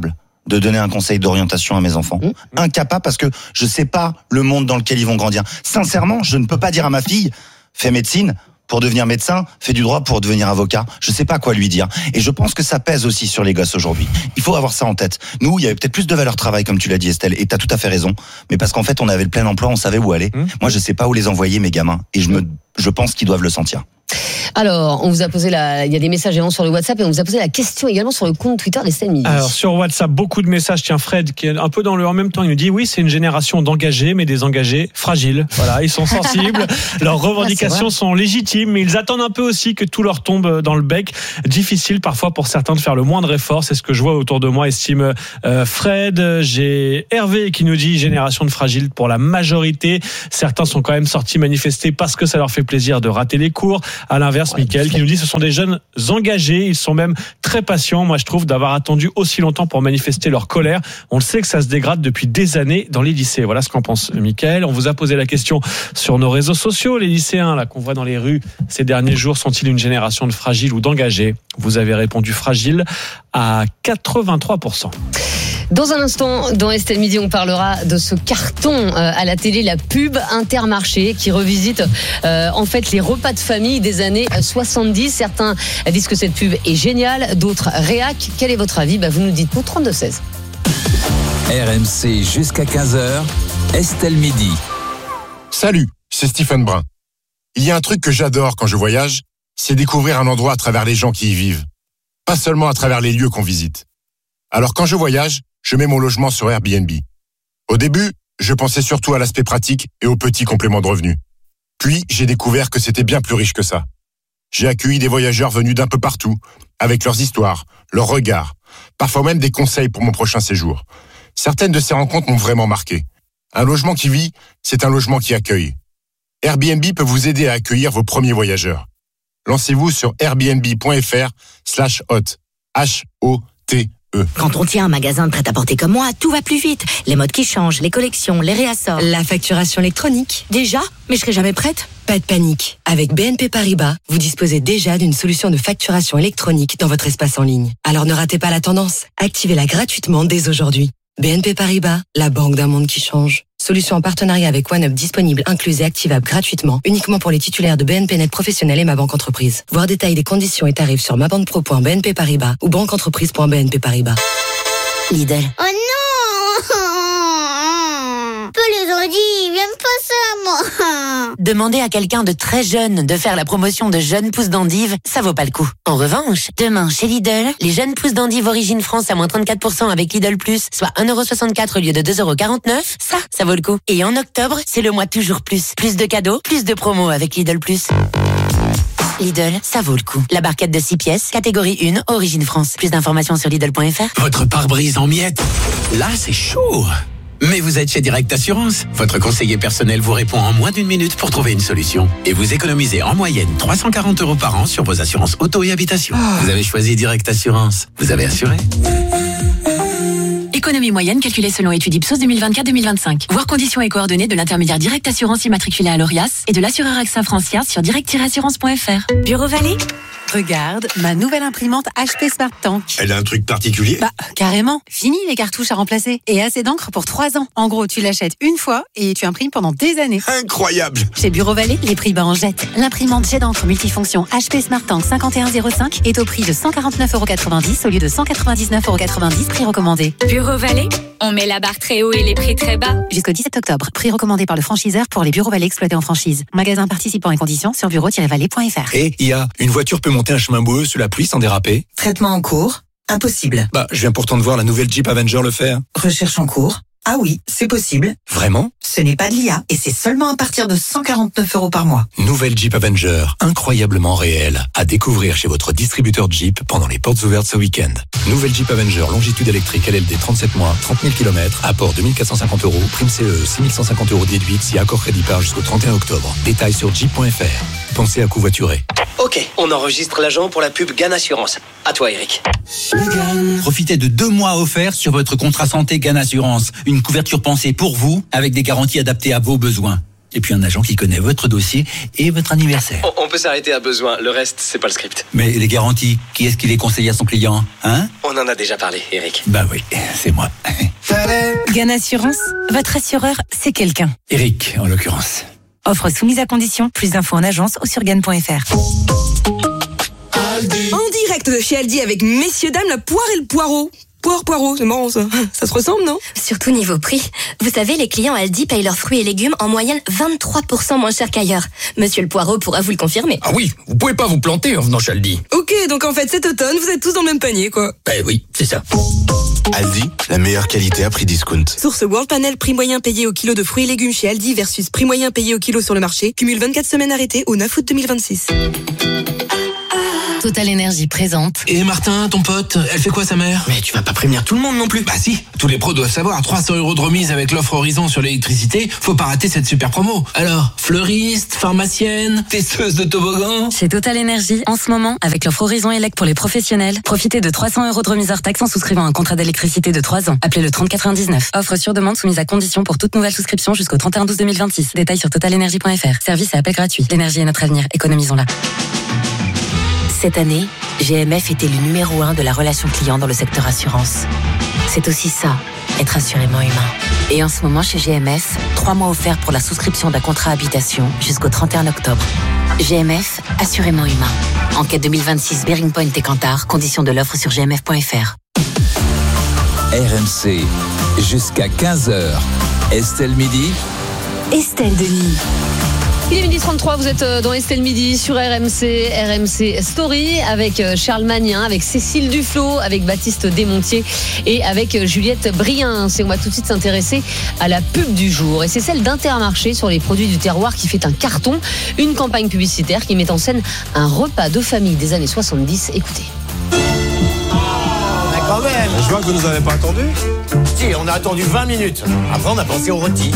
de donner un conseil d'orientation à mes enfants. Mmh. Incapable parce que je sais pas le monde dans lequel ils vont grandir. Sincèrement, je ne peux pas dire à ma fille, fais médecine pour devenir médecin, fais du droit pour devenir avocat. Je sais pas quoi lui dire. Et je pense que ça pèse aussi sur les gosses aujourd'hui. Il faut avoir ça en tête. Nous, il y avait peut-être plus de valeur travail, comme tu l'as dit, Estelle, et t'as tout à fait raison. Mais parce qu'en fait, on avait le plein emploi, on savait où aller. Mmh. Moi, je sais pas où les envoyer, mes gamins. Et je me, je pense qu'ils doivent le sentir. Alors, on vous a posé la, il y a des messages également sur le WhatsApp et on vous a posé la question également sur le compte Twitter d'Estelle Midi. Alors, sur WhatsApp, beaucoup de messages. Tiens, Fred, qui est un peu dans le en même temps, il nous dit oui, c'est une génération d'engagés, mais des engagés fragiles. Voilà, ils sont sensibles. Leurs revendications ah, sont légitimes, mais ils attendent un peu aussi que tout leur tombe dans le bec. Difficile parfois pour certains de faire le moindre effort. C'est ce que je vois autour de moi, estime euh, Fred. J'ai Hervé qui nous dit génération de fragiles pour la majorité. Certains sont quand même sortis manifester parce que ça leur fait plaisir de rater les cours. À l'inverse, ouais, Mickaël qui nous dit ce sont des jeunes engagés, ils sont même très patients, moi je trouve, d'avoir attendu aussi longtemps pour manifester leur colère. On le sait que ça se dégrade depuis des années dans les lycées. Voilà ce qu'en pense Mickaël. On vous a posé la question sur nos réseaux sociaux. Les lycéens là qu'on voit dans les rues ces derniers jours sont-ils une génération de fragiles ou d'engagés ? Vous avez répondu fragile à quatre-vingt-trois pour cent. Dans un instant, dans Estelle Midi, on parlera de ce carton à la télé, la pub Intermarché, qui revisite euh, en fait les repas de famille des années soixante-dix. Certains disent que cette pub est géniale, d'autres réac. Quel est votre avis ? Bah, vous nous dites pour trente-deux seize. R M C jusqu'à quinze heures, Estelle Midi. Salut, c'est Stephen Brun. Il y a un truc que j'adore quand je voyage, c'est découvrir un endroit à travers les gens qui y vivent. Pas seulement à travers les lieux qu'on visite. Alors quand je voyage, je mets mon logement sur Airbnb. Au début, je pensais surtout à l'aspect pratique et aux petits compléments de revenus. Puis, j'ai découvert que c'était bien plus riche que ça. J'ai accueilli des voyageurs venus d'un peu partout, avec leurs histoires, leurs regards, parfois même des conseils pour mon prochain séjour. Certaines de ces rencontres m'ont vraiment marqué. Un logement qui vit, c'est un logement qui accueille. Airbnb peut vous aider à accueillir vos premiers voyageurs. Lancez-vous sur airbnb.fr slash hot. H O T E. Quand on tient un magasin de prêt-à-porter comme moi, tout va plus vite. Les modes qui changent, les collections, les réassorts. La facturation électronique. Déjà ? Mais je serai jamais prête. Pas de panique. Avec B N P Paribas, vous disposez déjà d'une solution de facturation électronique dans votre espace en ligne. Alors ne ratez pas la tendance. Activez-la gratuitement dès aujourd'hui. B N P Paribas, la banque d'un monde qui change. Solution en partenariat avec OneUp disponible, incluse et activable gratuitement, uniquement pour les titulaires de B N P Net Professionnel et Ma Banque Entreprise. Voir détails des conditions et tarifs sur mabanquepro point b n p paribas ou banqueentreprise point b n p paribas. Lidl. Oh non! Peu les ont dit, ils aiment pas ça, moi. Demander à quelqu'un de très jeune de faire la promotion de jeunes pousses d'endive, ça vaut pas le coup. En revanche, demain chez Lidl, les jeunes pousses d'endive Origine France à moins trente-quatre pour cent avec Lidl Plus, soit un euro soixante-quatre au lieu de deux euros quarante-neuf, ça, ça vaut le coup. Et en octobre, c'est le mois toujours plus. Plus de cadeaux, plus de promos avec Lidl Plus. Lidl, ça vaut le coup. La barquette de six pièces, catégorie un, Origine France. Plus d'informations sur Lidl point f r. Votre pare-brise en miettes. Là, c'est chaud. Mais vous êtes chez Direct Assurance. Votre conseiller personnel vous répond en moins d'une minute pour trouver une solution. Et vous économisez en moyenne trois cent quarante euros par an sur vos assurances auto et habitation. Oh. Vous avez choisi Direct Assurance. Vous avez assuré. Économie moyenne calculée selon étude Ipsos deux mille vingt-quatre deux mille vingt-cinq. Voir conditions et coordonnées de l'intermédiaire Direct Assurance immatriculé à l'Orias et de l'assureur AXA Francia sur direct tiret assurance point f r. Bureau Vallée ? Regarde, ma nouvelle imprimante H P Smart Tank. Elle a un truc particulier ? Bah, carrément. Fini les cartouches à remplacer. Et assez d'encre pour trois ans. En gros, tu l'achètes une fois et tu imprimes pendant des années. Incroyable ! Chez Bureau Vallée, les prix bas en jette. L'imprimante jet d'encre multifonction H P Smart Tank cinquante et un zéro cinq est au prix de cent quarante-neuf euros quatre-vingt-dix au lieu de cent quatre-vingt-dix-neuf euros quatre-vingt-dix, prix recommandé. Bureau Vallée, on met la barre très haut et les prix très bas. Jusqu'au dix-sept octobre, prix recommandé par le franchiseur pour les Bureaux Vallée exploités en franchise. Magasin participant et conditions sur bureau tiret vallée point f r. Et I A, une voiture peut monter un chemin boueux sous la pluie sans déraper ? Traitement en cours ? Impossible. Bah, je viens pourtant de voir la nouvelle Jeep Avenger le faire. Recherche en cours ? Ah oui, c'est possible. Vraiment ? Ce n'est pas de l'I A et c'est seulement à partir de cent quarante-neuf euros par mois. Nouvelle Jeep Avenger, incroyablement réelle. À découvrir chez votre distributeur Jeep pendant les portes ouvertes ce week-end. Nouvelle Jeep Avenger, longitude électrique L L D trente-sept mois, trente mille kilomètres, apport deux mille quatre cent cinquante euros, prime C E six mille cent cinquante euros déduite si accord crédit par jusqu'au trente et un octobre. Détails sur jeep point f r. Pensez à covoiturer. Ok, on enregistre l'agent pour la pub Gan Assurance. À toi, Eric. Profitez de deux mois offerts sur votre contrat santé Gan Assurance. Une couverture pensée pour vous, avec des garanties adaptées à vos besoins. Et puis un agent qui connaît votre dossier et votre anniversaire. On, on peut s'arrêter à besoin, le reste, c'est pas le script. Mais les garanties, qui est-ce qui les conseille à son client, hein? On en a déjà parlé, Eric. Bah oui, c'est moi. Gann Assurance, votre assureur, c'est quelqu'un. Eric, en l'occurrence. Offre soumise à condition, plus d'infos en agence ou sur gann point f r. En direct de chez Aldi avec messieurs dames, la poire et le poireau. Poire, poireau, c'est marrant ça. Ça se ressemble, non? Surtout niveau prix. Vous savez, les clients Aldi payent leurs fruits et légumes en moyenne vingt-trois pour cent moins cher qu'ailleurs. Monsieur le poireau pourra vous le confirmer. Ah oui, vous pouvez pas vous planter en venant chez Aldi. Ok, donc en fait cet automne, vous êtes tous dans le même panier, quoi. Ben oui, c'est ça. Aldi, la meilleure qualité à prix discount. Source World Panel, prix moyen payé au kilo de fruits et légumes chez Aldi versus prix moyen payé au kilo sur le marché. Cumule vingt-quatre semaines arrêtées au neuf août deux mille vingt-six. Total Énergie présente. Et Martin, ton pote, elle fait quoi sa mère? Mais tu vas pas prévenir tout le monde non plus. Bah si, tous les pros doivent savoir, trois cents euros de remise avec l'offre Horizon sur l'électricité, faut pas rater cette super promo. Alors, fleuriste, pharmacienne, testeuse de toboggan. Chez Total Énergie, en ce moment, avec l'offre Horizon Elec pour les professionnels, profitez de trois cents euros de remise hors taxe en souscrivant un contrat d'électricité de trois ans. Appelez le trente quatre-vingt-dix-neuf. Offre sur demande soumise à condition pour toute nouvelle souscription jusqu'au trente et un douze deux mille vingt-six. Détails sur total énergie point f r. Service et appel gratuit. L'énergie est notre avenir. Économisons-la. Cette année, G M F était le numéro un de la relation client dans le secteur assurance. C'est aussi ça, être assurément humain. Et en ce moment, chez G M F, trois mois offerts pour la souscription d'un contrat habitation jusqu'au trente et un octobre. G M F, assurément humain. Enquête deux mille vingt-six, Bearing Point et Kantar. Conditions de l'offre sur g m f point f r. R M C, jusqu'à quinze heures. Estelle Midi. Estelle Denis. Il est midi trente-trois, vous êtes dans Estelle Midi sur R M C, R M C Story avec Charles Magnin, avec Cécile Duflot, avec Baptiste Desmontiers et avec Juliette Briens. Et on va tout de suite s'intéresser à la pub du jour. Et c'est celle d'Intermarché sur les produits du terroir qui fait un carton. Une campagne publicitaire qui met en scène un repas de famille des années soixante-dix. Écoutez. Mais quand même, je vois que vous nous avez pas attendu. Si, on a attendu vingt minutes. Après, on a pensé au rôti.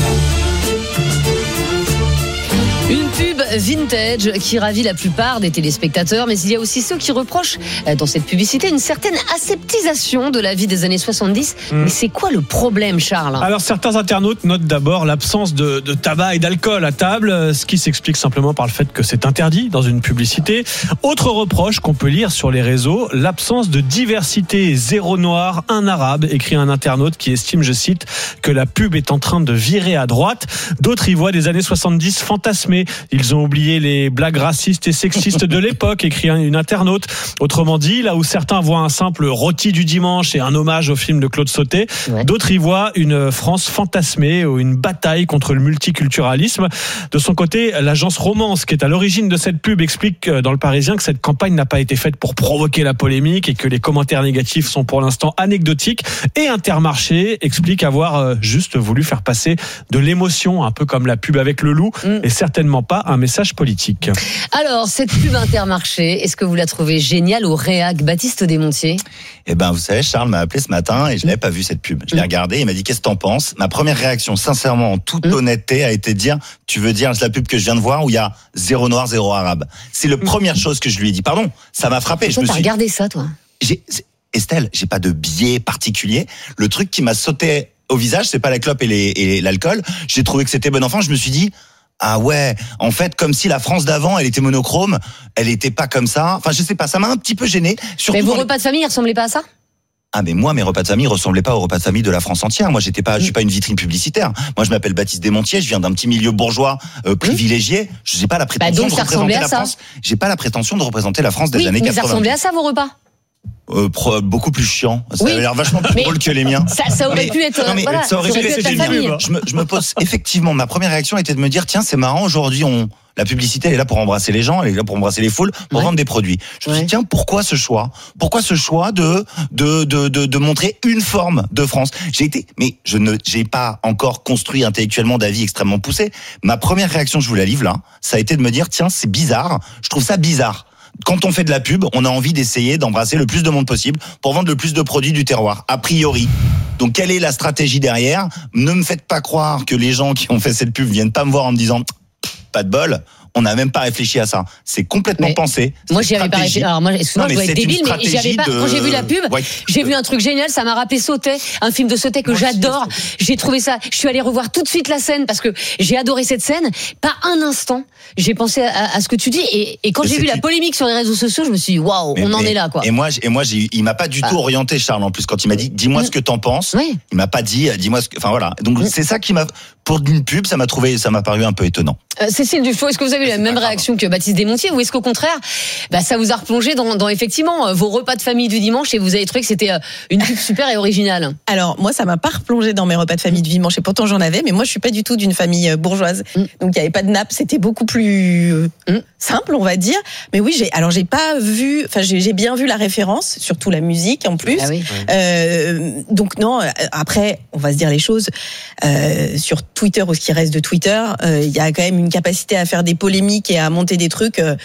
Une pub vintage qui ravit la plupart des téléspectateurs, mais il y a aussi ceux qui reprochent dans cette publicité une certaine aseptisation de la vie des années soixante-dix. Mmh. Mais c'est quoi le problème, Charles? Alors certains internautes notent d'abord l'absence de, de tabac et d'alcool à table, ce qui s'explique simplement par le fait que c'est interdit dans une publicité. Autre reproche qu'on peut lire sur les réseaux, l'absence de diversité. Zéro noir, un arabe, écrit un internaute qui estime, je cite, que la pub est en train de virer à droite. D'autres y voient des années soixante-dix fantasmées. Ils ont oublié les blagues racistes et sexistes de l'époque, écrit une internaute. Autrement dit, là où certains voient un simple rôti du dimanche et un hommage au film de Claude Sautet, ouais. D'autres y voient une France fantasmée ou une bataille contre le multiculturalisme. De son côté, l'agence Romance, qui est à l'origine de cette pub, explique dans Le Parisien que cette campagne n'a pas été faite pour provoquer la polémique et que les commentaires négatifs sont pour l'instant anecdotiques. Et Intermarché explique avoir juste voulu faire passer de l'émotion, un peu comme la pub avec le loup, mm. et certainement pas un message politique. Alors, cette pub Intermarché, est-ce que vous la trouvez géniale ou réac, Baptiste Desmontiers? Eh ben, vous savez, Charles m'a appelé ce matin et je l'avais pas vu cette pub. Je l'ai regardée, il m'a dit qu'est-ce que t'en penses? Ma première réaction, sincèrement, en toute mmh. honnêteté, a été de dire, tu veux dire la pub que je viens de voir où il y a zéro noir, zéro arabe. C'est la mmh. première chose que je lui ai dit. Pardon, ça m'a frappé. Pourquoi je me t'as suis... regardé ça, toi? J'ai... Estelle, j'ai pas de biais particulier. Le truc qui m'a sauté au visage, c'est pas la clope et, les... et l'alcool. J'ai trouvé que c'était bon enfant. Je me suis dit, ah ouais, en fait, comme si la France d'avant, elle était monochrome, elle était pas comme ça. Enfin, je sais pas, ça m'a un petit peu gêné. Mais vos repas de famille, ils ressemblaient pas à ça? Ah mais moi mes repas de famille ressemblaient pas aux repas de famille de la France entière. Moi j'étais pas, je suis pas une vitrine publicitaire. Moi je m'appelle Baptiste Desmontiers, je viens d'un petit milieu bourgeois euh, privilégié. Je n'ai pas la prétention bah donc, de représenter la France. J'ai pas la prétention de représenter la France des oui, années mais quatre-vingt. Ça ressemblait à ça vos repas? Euh, pro, beaucoup plus chiant. Ça oui. avait l'air vachement plus drôle que les miens. Ça, ça aurait mais, pu être. Non, mais, voilà, ça aurait pu être ta famille. Je me, je me pose effectivement. Ma première réaction était de me dire tiens c'est marrant aujourd'hui on. La publicité elle est là pour embrasser les gens, elle est là pour embrasser les foules, pour ouais. vendre des produits. Je me ouais. dis tiens pourquoi ce choix Pourquoi ce choix de de de de, de montrer une forme de France J'ai été, mais je ne j'ai pas encore construit intellectuellement d'avis extrêmement poussé. Ma première réaction, je vous la livre là, ça a été de me dire tiens c'est bizarre. Je trouve ça bizarre. Quand on fait de la pub, on a envie d'essayer d'embrasser le plus de monde possible pour vendre le plus de produits du terroir, a priori. Donc, quelle est la stratégie derrière ? Ne me faites pas croire que les gens qui ont fait cette pub viennent pas me voir en me disant « pas de bol ». on n'a même pas réfléchi à ça. C'est complètement mais pensé. Moi, j'y avais pas réfléchi. Alors, moi, excuse-moi, je dois être débile, mais j'y avais pas. De... Quand j'ai vu la pub, ouais. j'ai vu un truc génial. Ça m'a rappelé Sautet, un film de Sautet que moi j'adore. J'ai trouvé ça. Je suis allée revoir tout de suite la scène parce que j'ai adoré cette scène. Pas un instant, j'ai pensé à, à ce que tu dis. Et, et quand mais j'ai vu qui... la polémique sur les réseaux sociaux, je me suis dit, waouh, on en mais, est là, quoi. Et moi, et moi, j'ai, il m'a pas du tout ah. orienté, Charles, en plus, quand il m'a dit, dis-moi mmh. ce que t'en penses. Oui. Il m'a pas dit, dis-moi ce que, enfin voilà. Donc, mmh. c'est ça qui m'a, pour une pub, ça m'a trouvé, ça m'a paru un peu étonnant. Euh, Cécile Dufaux, est-ce que vous avez eu la même réaction que Baptiste Desmontiers ou est-ce qu'au contraire, bah, ça vous a replongé dans, dans effectivement vos repas de famille du dimanche et vous avez trouvé que c'était une pub super et originale? Alors moi, ça m'a pas replongé dans mes repas de famille du dimanche et pourtant j'en avais, mais moi je suis pas du tout d'une famille bourgeoise, mm. donc il y avait pas de nappe, c'était beaucoup plus euh, mm. simple, on va dire. Mais oui, j'ai alors j'ai pas vu, enfin j'ai, j'ai bien vu la référence, surtout la musique en plus. Ah oui. euh, donc non, après on va se dire les choses euh, sur Twitter ou ce qui reste de Twitter, il euh, y a quand même une capacité à faire des polémiques et à monter des trucs. Euh,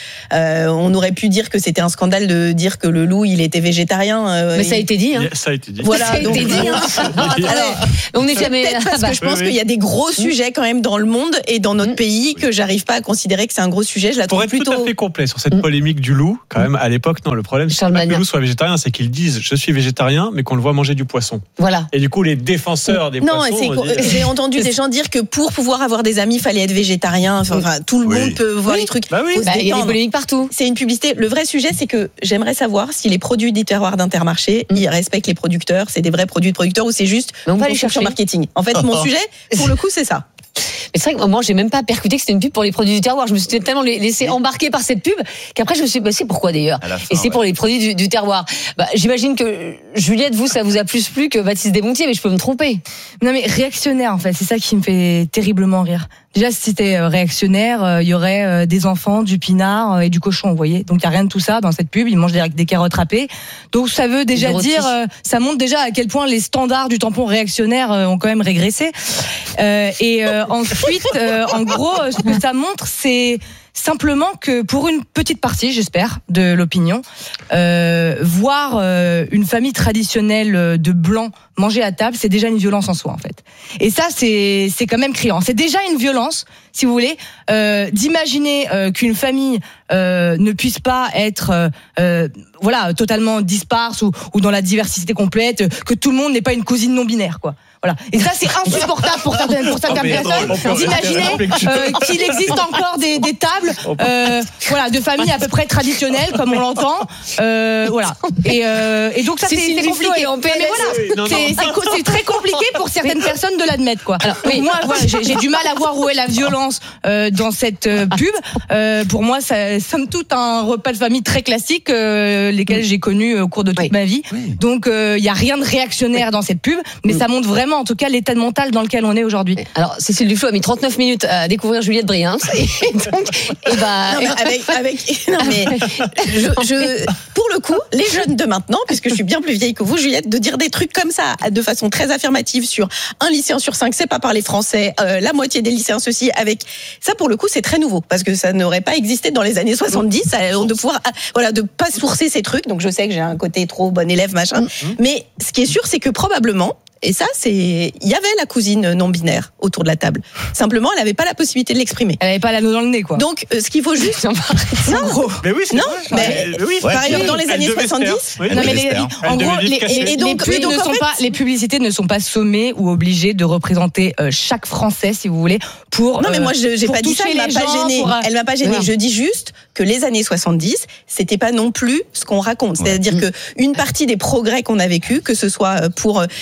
on aurait pu dire que c'était un scandale de dire que le loup il était végétarien. Euh, Mais ça a été dit. Hein. Ça a été dit. Voilà, ça a donc, été dit. Hein. Alors, on est jamais. Peut-être parce que je pense oui, oui. qu'il y a des gros sujets quand même dans le monde et dans notre pays que j'arrive pas à considérer que c'est un gros sujet. Je la trouve Pour être plutôt. tout à fait complet sur cette polémique du loup, quand même à l'époque, non, le problème c'est pas que le loup soit végétarien, c'est qu'ils disent je suis végétarien, mais qu'on le voit manger du poisson. Voilà. Et du coup, les défenseurs des non, poissons. Non, dit... j'ai entendu des gens dire que pour pouvoir avoir des amis, il fallait être végétarien. Enfin, tout le oui. monde peut voir oui. les trucs. Bah oui. Bah, il y a des polémiques partout. C'est une publicité. Le vrai sujet, c'est que j'aimerais savoir si les produits des terroirs d'Intermarché, mmh. ils respectent les producteurs, c'est des vrais produits de producteurs ou c'est juste on va les chercher en marketing. En fait, mon sujet, pour le coup, c'est ça. Mais c'est vrai que moi, j'ai même pas percuté que c'était une pub pour les produits du terroir. Je me suis tellement laissé embarquer par cette pub qu'après, je me suis dit, bah, c'est pourquoi d'ailleurs. Fin, Et c'est ouais. pour les produits du, du terroir. Bah, j'imagine que, Juliette, vous, ça vous a plus plu que Baptiste Desmontiers, mais je peux me tromper. Non, mais réactionnaire, en fait. C'est ça qui me fait terriblement rire. Déjà, si c'était réactionnaire, il y aurait des enfants, du pinard et du cochon, vous voyez. Donc, il n'y a rien de tout ça dans cette pub. Ils mangent des, des carottes râpées. Donc, ça veut déjà dire, ça montre déjà à quel point les standards du tampon réactionnaire ont quand même régressé. Euh, et euh, ensuite, euh, en gros, ce que ça montre, c'est simplement que pour une petite partie, j'espère, de l'opinion, euh, voir euh, une famille traditionnelle de blancs manger à table, c'est déjà une violence en soi, en fait. Et ça, c'est c'est quand même criant. C'est déjà une violence, si vous voulez, euh, d'imaginer euh, qu'une famille euh, ne puisse pas être, euh, voilà, totalement disparse ou, ou dans la diversité complète, que tout le monde n'est pas une cousine non binaire, quoi. Voilà. Et ça, c'est insupportable pour certaines, pour certaines oh, personnes d'imaginer euh, qu'il existe encore des, des tables, euh, voilà, de familles à peu près traditionnelles, comme on l'entend. Euh, voilà. Et, euh, et donc ça, c'est, c'est, c'est compliqué. Mais voilà, non, non. C'est, c'est, c'est très compliqué pour certaines personnes de l'admettre, quoi. Alors, oui. Moi, voilà, j'ai, j'ai du mal à voir où est la violence euh, dans cette euh, pub. Euh, pour moi, ça somme toute un repas de famille très classique, euh, lesquels j'ai connus au cours de toute oui. ma vie. Oui. Donc, il euh, y a rien de réactionnaire dans cette pub, mais ça montre vraiment, en tout cas, l'état mental dans lequel on est aujourd'hui. Alors, Cécile Dufaux a mis trente-neuf minutes à découvrir Juliette Briens. Et donc, et bah, non, mais avec, avec, non, mais je, je, pour le coup, les jeunes de maintenant, puisque je suis bien plus vieille que vous, Juliette, de dire des trucs comme ça, de façon très affirmative sur un lycéen sur cinq, c'est pas parler français, euh, la moitié des lycéens ceci, avec ça, pour le coup, c'est très nouveau, parce que ça n'aurait pas existé dans les années soixante-dix, ça, de pouvoir, voilà, de pas sourcer ces trucs. Donc, je sais que j'ai un côté trop bon élève, machin. Mmh. Mais ce qui est sûr, c'est que probablement, et ça, c'est, il y avait la cousine non binaire autour de la table. Simplement, elle n'avait pas la possibilité de l'exprimer. Elle n'avait pas l'anneau dans le nez, quoi. Donc, euh, ce qu'il faut juste, non, gros. Mais oui, c'est non, vrai. mais, mais oui, par exemple, dans les années soixante-dix, oui, non, mais les, en gros, les, et, et donc, les, donc, ne sont fait, pas, les publicités ne sont pas sommées ou obligées de représenter euh, chaque Français, si vous voulez, pour. Non, mais moi, je, j'ai pas dit ça. Elle m'a pas gênée. Pour... Elle m'a pas gênée. Je dis juste que les années soixante-dix, c'était pas non plus ce qu'on raconte. C'est-à-dire que une partie des progrès qu'on a vécu, que ce soit pour euh,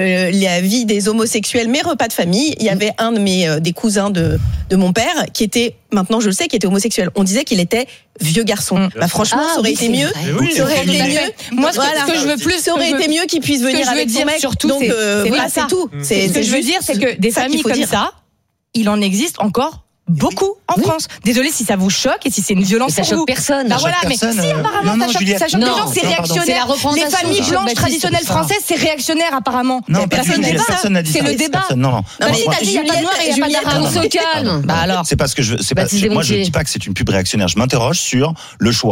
la vie des homosexuels, mes repas de famille, il y avait un de mes euh, des cousins de de mon père qui était, maintenant je le sais, qui était homosexuel. On disait qu'il était vieux garçon. Mmh. Bah franchement, ah, ça aurait oui, été mieux. Oui, ça aurait été mieux. Moi, ce que, voilà. ce que je veux plus, ça aurait été mieux qu'il puisse venir avec son mec. Surtout, donc c'est, euh, c'est, voilà, c'est tout. Mmh. C'est, ce que je veux dire, c'est que des familles comme ça, il en existe encore beaucoup en oui. France. Désolé si ça vous choque et si c'est une violence pour vous. Ça choque personne. Bah voilà, mais si apparemment non, non, ça choque, ça choque non, les gens, c'est réactionnaire. C'est les familles blanches traditionnelles françaises, c'est réactionnaire apparemment. Non, personne n'a dit ça. C'est le débat. Non, non. Mais si t'as dit il y a pas de noir et il y a pas d'arabe, on se calme. Bah alors. C'est parce que je, c'est pas, moi je dis pas que c'est une pub réactionnaire. Je m'interroge sur le choix.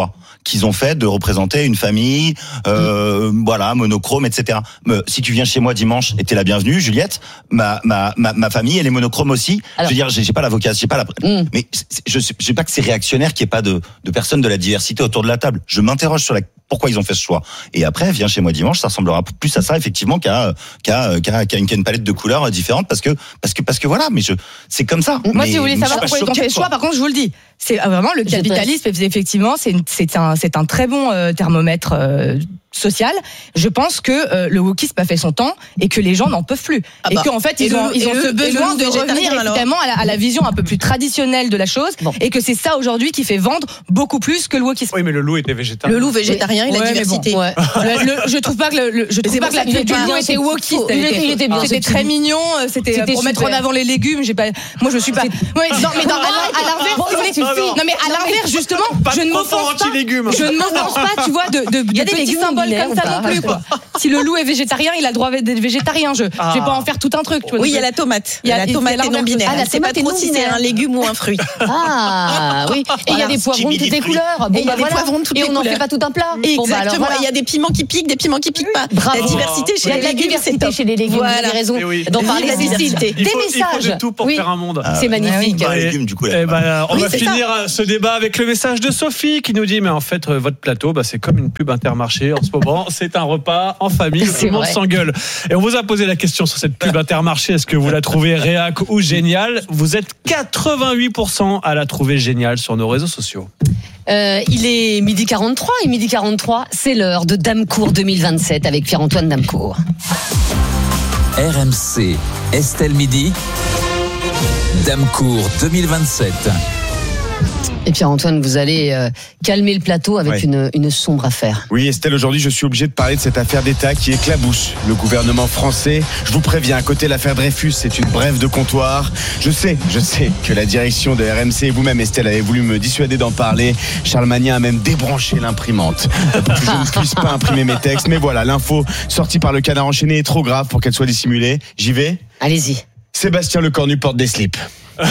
qu'ils ont fait de représenter une famille, euh, mmh. voilà, monochrome, et cetera. Mais si tu viens chez moi dimanche, et t'es la bienvenue, Juliette. Ma ma ma, ma famille, elle est monochrome aussi. Alors, je veux dire, j'ai, j'ai pas l'avocat, j'ai pas la. Mmh. Mais je je sais pas que c'est réactionnaire qu'il y ait pas de de personnes de la diversité autour de la table. Je m'interroge sur la pourquoi ils ont fait ce choix. Et après, viens chez moi dimanche, ça ressemblera plus à ça effectivement qu'à qu'à qu'à, qu'à, une, qu'à une palette de couleurs différentes parce que parce que parce que voilà. Mais je c'est comme ça. Moi, mais, si vous voulez savoir pourquoi ils ont fait ce choix, par contre, je vous le dis. C'est vraiment le capitalisme. Effectivement, c'est une, c'est un c'est un très bon euh, thermomètre. Euh, social, je pense que euh, le wokisme a fait son temps et que les gens n'en peuvent plus ah bah, et qu'en fait ils ont, le, ils ont ce besoin de revenir évidemment à la, à la vision un peu plus traditionnelle de la chose bon. Et que c'est ça aujourd'hui qui fait vendre beaucoup plus que le wokisme. Oui, mais le loup était végétarien. Le loup végétarien et ouais, la diversité. Bon, ouais. le, le, je trouve pas que le, le je trouve pas que la du loup était wokiste. Il était, il était bien. C'était très mignon. C'était, c'était pour super. Mettre en avant les légumes. J'ai pas. Moi, je suis pas. Ouais, non, mais dans, à l'inverse, non, mais à l'inverse, justement, je ne m'offense pas. Je ne m'offense pas, tu vois, de de petits symboles comme ça non plus. Quoi. Si le loup est végétarien, il a le droit d'être végétarien. Je, ah. je vais pas en faire tout un truc. Tu vois, oui, il y a la tomate. Il y a la tomate et non binaire. Ah, c'est pas trop si c'est un légume ou un fruit. Ah oui. Et il y a des poivrons de toutes les couleurs. Bon, bah voilà. Et on n'en fait pas tout un plat. Exactement. Il y a des piments qui piquent, des piments qui piquent pas. La diversité chez les légumes, c'est top. Chez les légumes. Vous avez raison. D'en parler, Cécile. Des messages. Il faut de tout pour faire un monde. C'est magnifique. On va finir ce débat avec le message de Sophie qui nous dit mais en fait votre plateau, c'est comme une pub Intermarché en ce moment. C'est un repas en famille, tout le monde s'engueule. Et on vous a posé la question sur cette pub Intermarché, est-ce que vous la trouvez réac ou géniale ? Vous êtes quatre-vingt-huit pour cent à la trouver géniale sur nos réseaux sociaux. Euh, il est midi quarante-trois et midi quarante-trois, c'est l'heure de Damecourt deux mille vingt-sept avec Pierre-Antoine Damecourt. R M C, Estelle Midi, Damecourt deux mille vingt-sept. Et Pierre-Antoine, vous allez euh, calmer le plateau avec ouais. une, une sombre affaire. Oui, Estelle, aujourd'hui, je suis obligé de parler de cette affaire d'État qui éclabousse le gouvernement français. Je vous préviens, à côté de l'affaire Dreyfus, c'est une brève de comptoir. Je sais, je sais que la direction de R M C et vous-même, Estelle, avez voulu me dissuader d'en parler. Charles Magnin a même débranché l'imprimante pour que je ne puisse pas imprimer mes textes. Mais voilà, l'info sortie par le Canard enchaîné est trop grave pour qu'elle soit dissimulée. J'y vais ? Allez-y. Sébastien Lecornu porte des slips.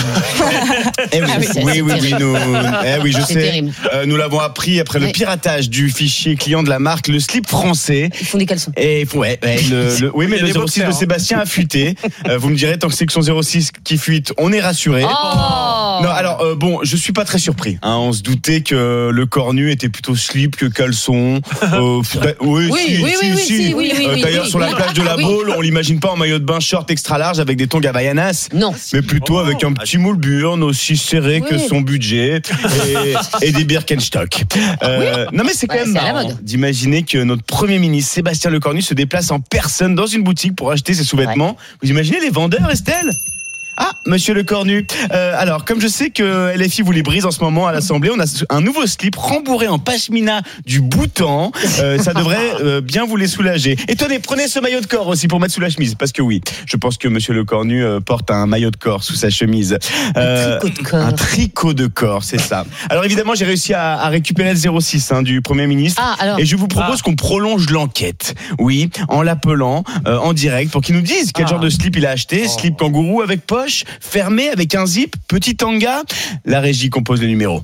eh oui, ah oui, oui, oui, oui, nous, eh oui, je c'est sais. Euh, nous l'avons appris après oui. le piratage du fichier client de la marque, le slip français. Ils font des caleçons. Et ouais, ouais le, le, oui, mais le zéro six de Sébastien a fuité. Euh, vous me direz, tant que c'est que son zéro six qui fuite, on est rassuré. Oh non, alors euh, bon, je suis pas très surpris. Hein, on se doutait que le Cornu était plutôt slip que caleçon. Euh, bah, oui, oui, si, oui, si, oui, si. oui, oui, oui, euh, oui, D'ailleurs, oui, sur oui. la plage de la oui. Baule, on l'imagine pas en maillot de bain short extra large avec des tongs à Havaianas. Non. Mais plutôt avec un petit moule burn aussi serré oui. que son budget et, et des Birkenstock. Euh, oui. Non mais c'est quand ouais, même c'est marrant d'imaginer que notre Premier ministre Sébastien Lecornu se déplace en personne dans une boutique pour acheter ses sous-vêtements. Ouais. Vous imaginez les vendeurs, Estelle ? Ah, monsieur Lecornu. Euh, alors, comme je sais que L F I vous les brise en ce moment à l'Assemblée, on a un nouveau slip rembourré en pashmina du Bhoutan. Euh, ça devrait euh, bien vous les soulager. Et tenez, prenez ce maillot de corps aussi pour mettre sous la chemise. Parce que oui, je pense que monsieur Lecornu euh, porte un maillot de corps sous sa chemise. Euh, un tricot de corps. Un tricot de corps, c'est ça. Alors évidemment, j'ai réussi à, à récupérer le zéro six hein, du Premier ministre. Ah, alors. Et je vous propose ah. qu'on prolonge l'enquête. Oui, en l'appelant euh, en direct pour qu'il nous dise quel ah. genre de slip il a acheté. Oh. Slip kangourou avec poche, fermé avec un zip, petit tanga. La régie compose le numéro.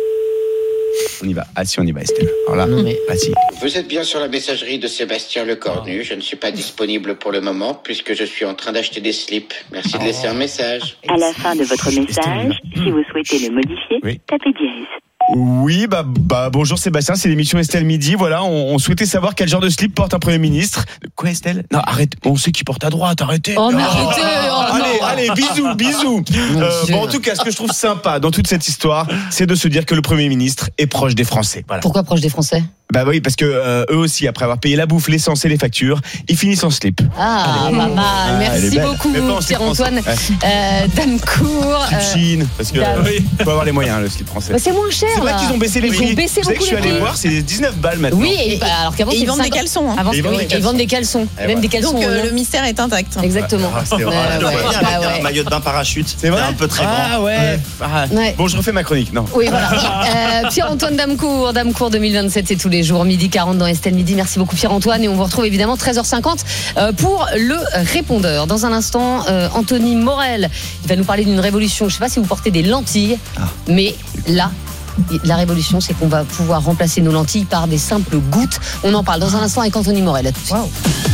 On y va. Ah si, on y va, Estelle. Alors là, non, mais... ah si. Vous êtes bien sur la messagerie de Sébastien Lecornu. Je ne suis pas disponible pour le moment puisque je suis en train d'acheter des slips. Merci de laisser un message. À la fin de votre message, si vous souhaitez le modifier, oui. tapez dièse. Oui, bah, bah bonjour Sébastien, c'est l'émission Estelle Midi. Voilà, on, on souhaitait savoir quel genre de slip porte un Premier ministre. Quoi, Estelle ? Non, arrête, on sait qui porte à droite, arrêtez. Oh, mais oh, arrêtez oh, Allez, non. allez, bisous, bisous. Euh, bon, en tout cas, ce que je trouve sympa dans toute cette histoire, c'est de se dire que le Premier ministre est proche des Français. Voilà. Pourquoi proche des Français ? Bah oui, parce que euh, eux aussi, après avoir payé la bouffe, l'essence et les factures, ils finissent en slip. Ah, pas mal. Ah, merci beaucoup, Pierre-Antoine. Ouais. Euh, Damecourt. Slip Chine, parce que Dame. oui, faut avoir les moyens, le slip français. Bah, c'est moins cher. C'est vrai qu'ils ont baissé les ils prix. Ils ont baissé Vous savez beaucoup que je suis les allé prix. voir, c'est dix-neuf balles maintenant. Oui, et, bah, alors qu'avant, et ils vendent des caleçons. Hein. Avant, ils, vendent oui, des ils vendent des caleçons. Et même voilà. des caleçons. Donc euh, le mystère est intact. Exactement. Ah, c'est vrai. Euh, ouais, ouais. Avec ouais. un maillot de bain parachute. C'est vrai. Un peu très grand. Ah ouais. Ah. Ouais. Bon, je refais ma chronique. Non. Oui, voilà. euh, Pierre-Antoine Damecourt, Damecourt deux mille vingt-sept, c'est tous les jours, midi quarante dans Estelle Midi. Merci beaucoup Pierre-Antoine et on vous retrouve évidemment treize heures cinquante pour le répondeur. Dans un instant, euh, Anthony Morel, il va nous parler d'une révolution. Je ne sais pas si vous portez des lentilles, ah. mais là, La révolution, c'est qu'on va pouvoir remplacer nos lentilles par des simples gouttes. On en parle dans un instant avec Anthony Morel. À tout de suite. Wow.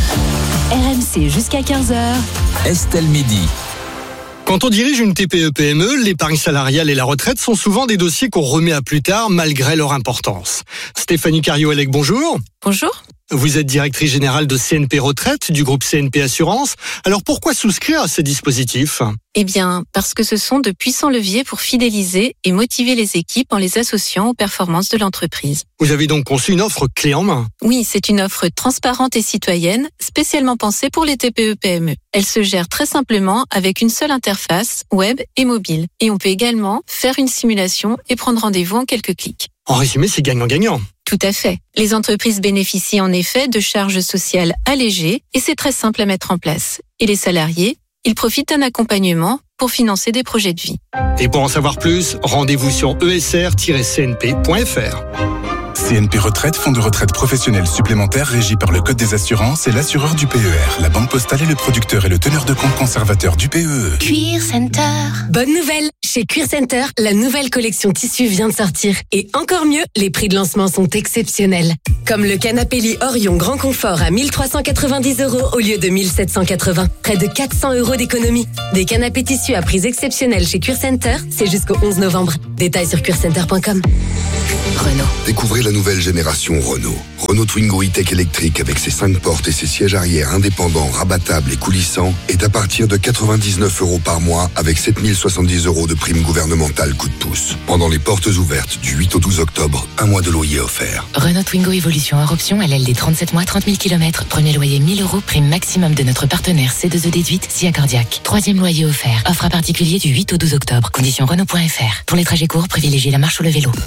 R M C jusqu'à quinze heures. Estelle Midi. Quand on dirige une T P E P M E, l'épargne salariale et la retraite sont souvent des dossiers qu'on remet à plus tard malgré leur importance. Stéphanie Cario-Elec, bonjour. Bonjour. Vous êtes directrice générale de C N P Retraite du groupe C N P Assurance. Alors pourquoi souscrire à ces dispositifs ? Eh bien, parce que ce sont de puissants leviers pour fidéliser et motiver les équipes en les associant aux performances de l'entreprise. Vous avez donc conçu une offre clé en main. Oui, c'est une offre transparente et citoyenne, spécialement pensée pour les T P E P M E. Elle se gère très simplement avec une seule interface, web et mobile. Et on peut également faire une simulation et prendre rendez-vous en quelques clics. En résumé, c'est gagnant-gagnant. Tout à fait. Les entreprises bénéficient en effet de charges sociales allégées et c'est très simple à mettre en place. Et les salariés, ils profitent d'un accompagnement pour financer des projets de vie. Et pour en savoir plus, rendez-vous sur e s r tiret c n p point f r. C N P Retraite, fonds de retraite professionnel supplémentaire régi par le Code des assurances et l'assureur du P E R. La Banque Postale est le producteur et le teneur de compte conservateur du P E E. Cuir Center. Bonne nouvelle! Chez Cuir Center, la nouvelle collection tissu vient de sortir. Et encore mieux, les prix de lancement sont exceptionnels. Comme le canapé lit Orion Grand Confort à mille trois cent quatre-vingt-dix euros au lieu de mille sept cent quatre-vingts. Près de quatre cents euros d'économie. Des canapés tissus à prix exceptionnels chez Cuir Center, c'est jusqu'au onze novembre. Détails sur cuir center point com. Renault. Découvrez la nouvelle génération Renault. Renault Twingo e-Tech électrique avec ses cinq portes et ses sièges arrière indépendants, rabattables et coulissants est à partir de quatre-vingt-dix-neuf euros par mois avec sept mille soixante-dix euros de prime gouvernementale coup de pouce. Pendant les portes ouvertes du huit au douze octobre, un mois de loyer offert. Renault Twingo Evolution hors option, L L D trente-sept mois, trente mille kilomètres. Premier loyer mille euros, prime maximum de notre partenaire C deux E déduite, SIA Cardiaque. Troisième loyer offert. Offre à particulier du huit au douze octobre. Conditions Renault point F R. Pour les trajets courts, privilégiez la marche ou le vélo.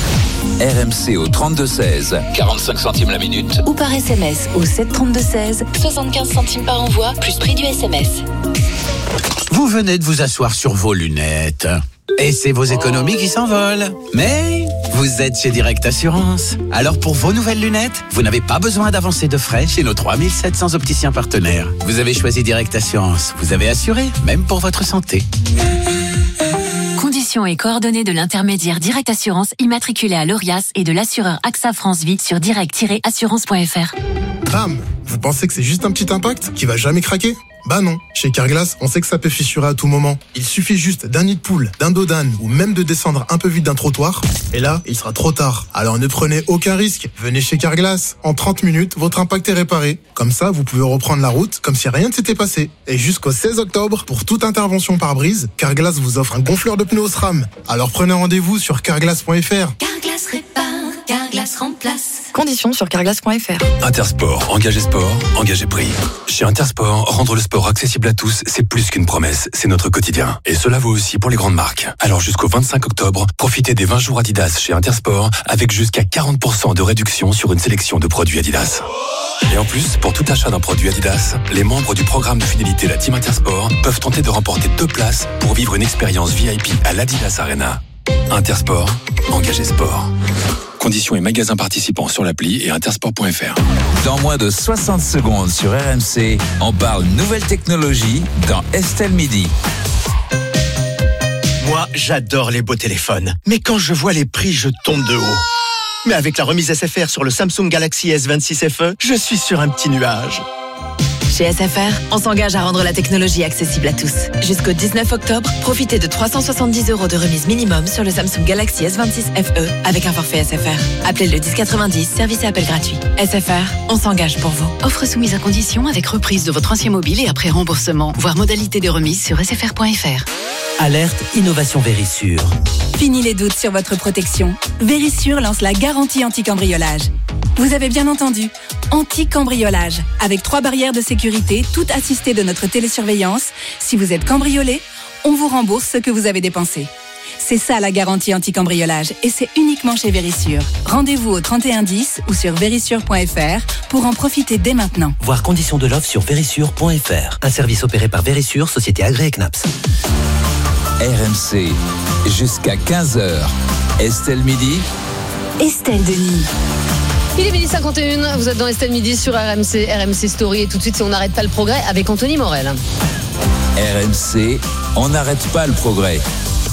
R M C au trente-deux seize, quarante-cinq centimes la minute. Ou par S M S au sept trente-deux seize, soixante-quinze centimes par envoi, plus prix du S M S. Vous venez de vous asseoir sur vos lunettes. Et c'est vos économies qui s'envolent. Mais vous êtes chez Direct Assurance. Alors pour vos nouvelles lunettes, vous n'avez pas besoin d'avancer de frais chez nos trois mille sept cents opticiens partenaires. Vous avez choisi Direct Assurance. Vous avez assuré, même pour votre santé. Conditions et coordonnées de l'intermédiaire Direct Assurance immatriculé à l'Orias et de l'assureur A X A France Vie sur direct tiret assurance point f r. Bam! Vous pensez que c'est juste un petit impact qui va jamais craquer? Bah non. Chez Carglass, on sait que ça peut fissurer à tout moment. Il suffit juste d'un nid de poule, d'un dos d'âne ou même de descendre un peu vite d'un trottoir. Et là, il sera trop tard. Alors ne prenez aucun risque. Venez chez Carglass. En trente minutes, votre impact est réparé. Comme ça, vous pouvez reprendre la route comme si rien ne s'était passé. Et jusqu'au seize octobre, pour toute intervention par brise, Carglass vous offre un gonfleur de pneus au SRAM. Alors prenez rendez-vous sur carglass point f r. Carglass répare, Carglass remplace. Conditions sur carglass point f r. Intersport, engagez sport, engagez prix. Chez Intersport, rendre le sport accessible à tous, c'est plus qu'une promesse, c'est notre quotidien. Et cela vaut aussi pour les grandes marques. Alors jusqu'au vingt-cinq octobre, profitez des vingt jours Adidas chez Intersport avec jusqu'à quarante pour cent de réduction sur une sélection de produits Adidas. Et en plus, pour tout achat d'un produit Adidas, les membres du programme de fidélité La Team Intersport peuvent tenter de remporter deux places pour vivre une expérience V I P à l'Adidas Arena. Intersport, engagez sport. Conditions et magasins participants sur l'appli et intersport point f r. Dans moins de soixante secondes sur R M C, on parle nouvelle technologie dans Estelle Midi. Moi, j'adore les beaux téléphones. Mais quand je vois les prix, je tombe de haut. Mais avec la remise S F R sur le Samsung Galaxy S vingt-six F E, je suis sur un petit nuage. Chez S F R, on s'engage à rendre la technologie accessible à tous. Jusqu'au dix-neuf octobre, profitez de trois cent soixante-dix euros de remise minimum sur le Samsung Galaxy S vingt-six F E avec un forfait S F R. Appelez le dix quatre-vingt-dix, service et appel gratuit. S F R, on s'engage pour vous. Offre soumise à condition avec reprise de votre ancien mobile et après remboursement. Voir modalité de remise sur s f r point f r. Alerte Innovation Vérissure. Fini les doutes sur votre protection. Vérissure lance la garantie anti-cambriolage. Vous avez bien entendu, anti-cambriolage, avec trois barrières de sécurité, toutes assistées de notre télésurveillance. Si vous êtes cambriolé, on vous rembourse ce que vous avez dépensé. C'est ça la garantie anti-cambriolage et c'est uniquement chez Vérissure. Rendez-vous au trente et un dix ou sur vérissure point f r pour en profiter dès maintenant. Voir conditions de l'offre sur vérissure point f r. Un service opéré par Vérissure, société agréée C N A P S. R M C, jusqu'à quinze heures. Estelle Midi. Estelle Denis. Il est midi cinquante et un, vous êtes dans Estelle Midi sur R M C, R M C Story et tout de suite c'est On n'arrête pas le progrès avec Anthony Morel. R M C, on n'arrête pas le progrès.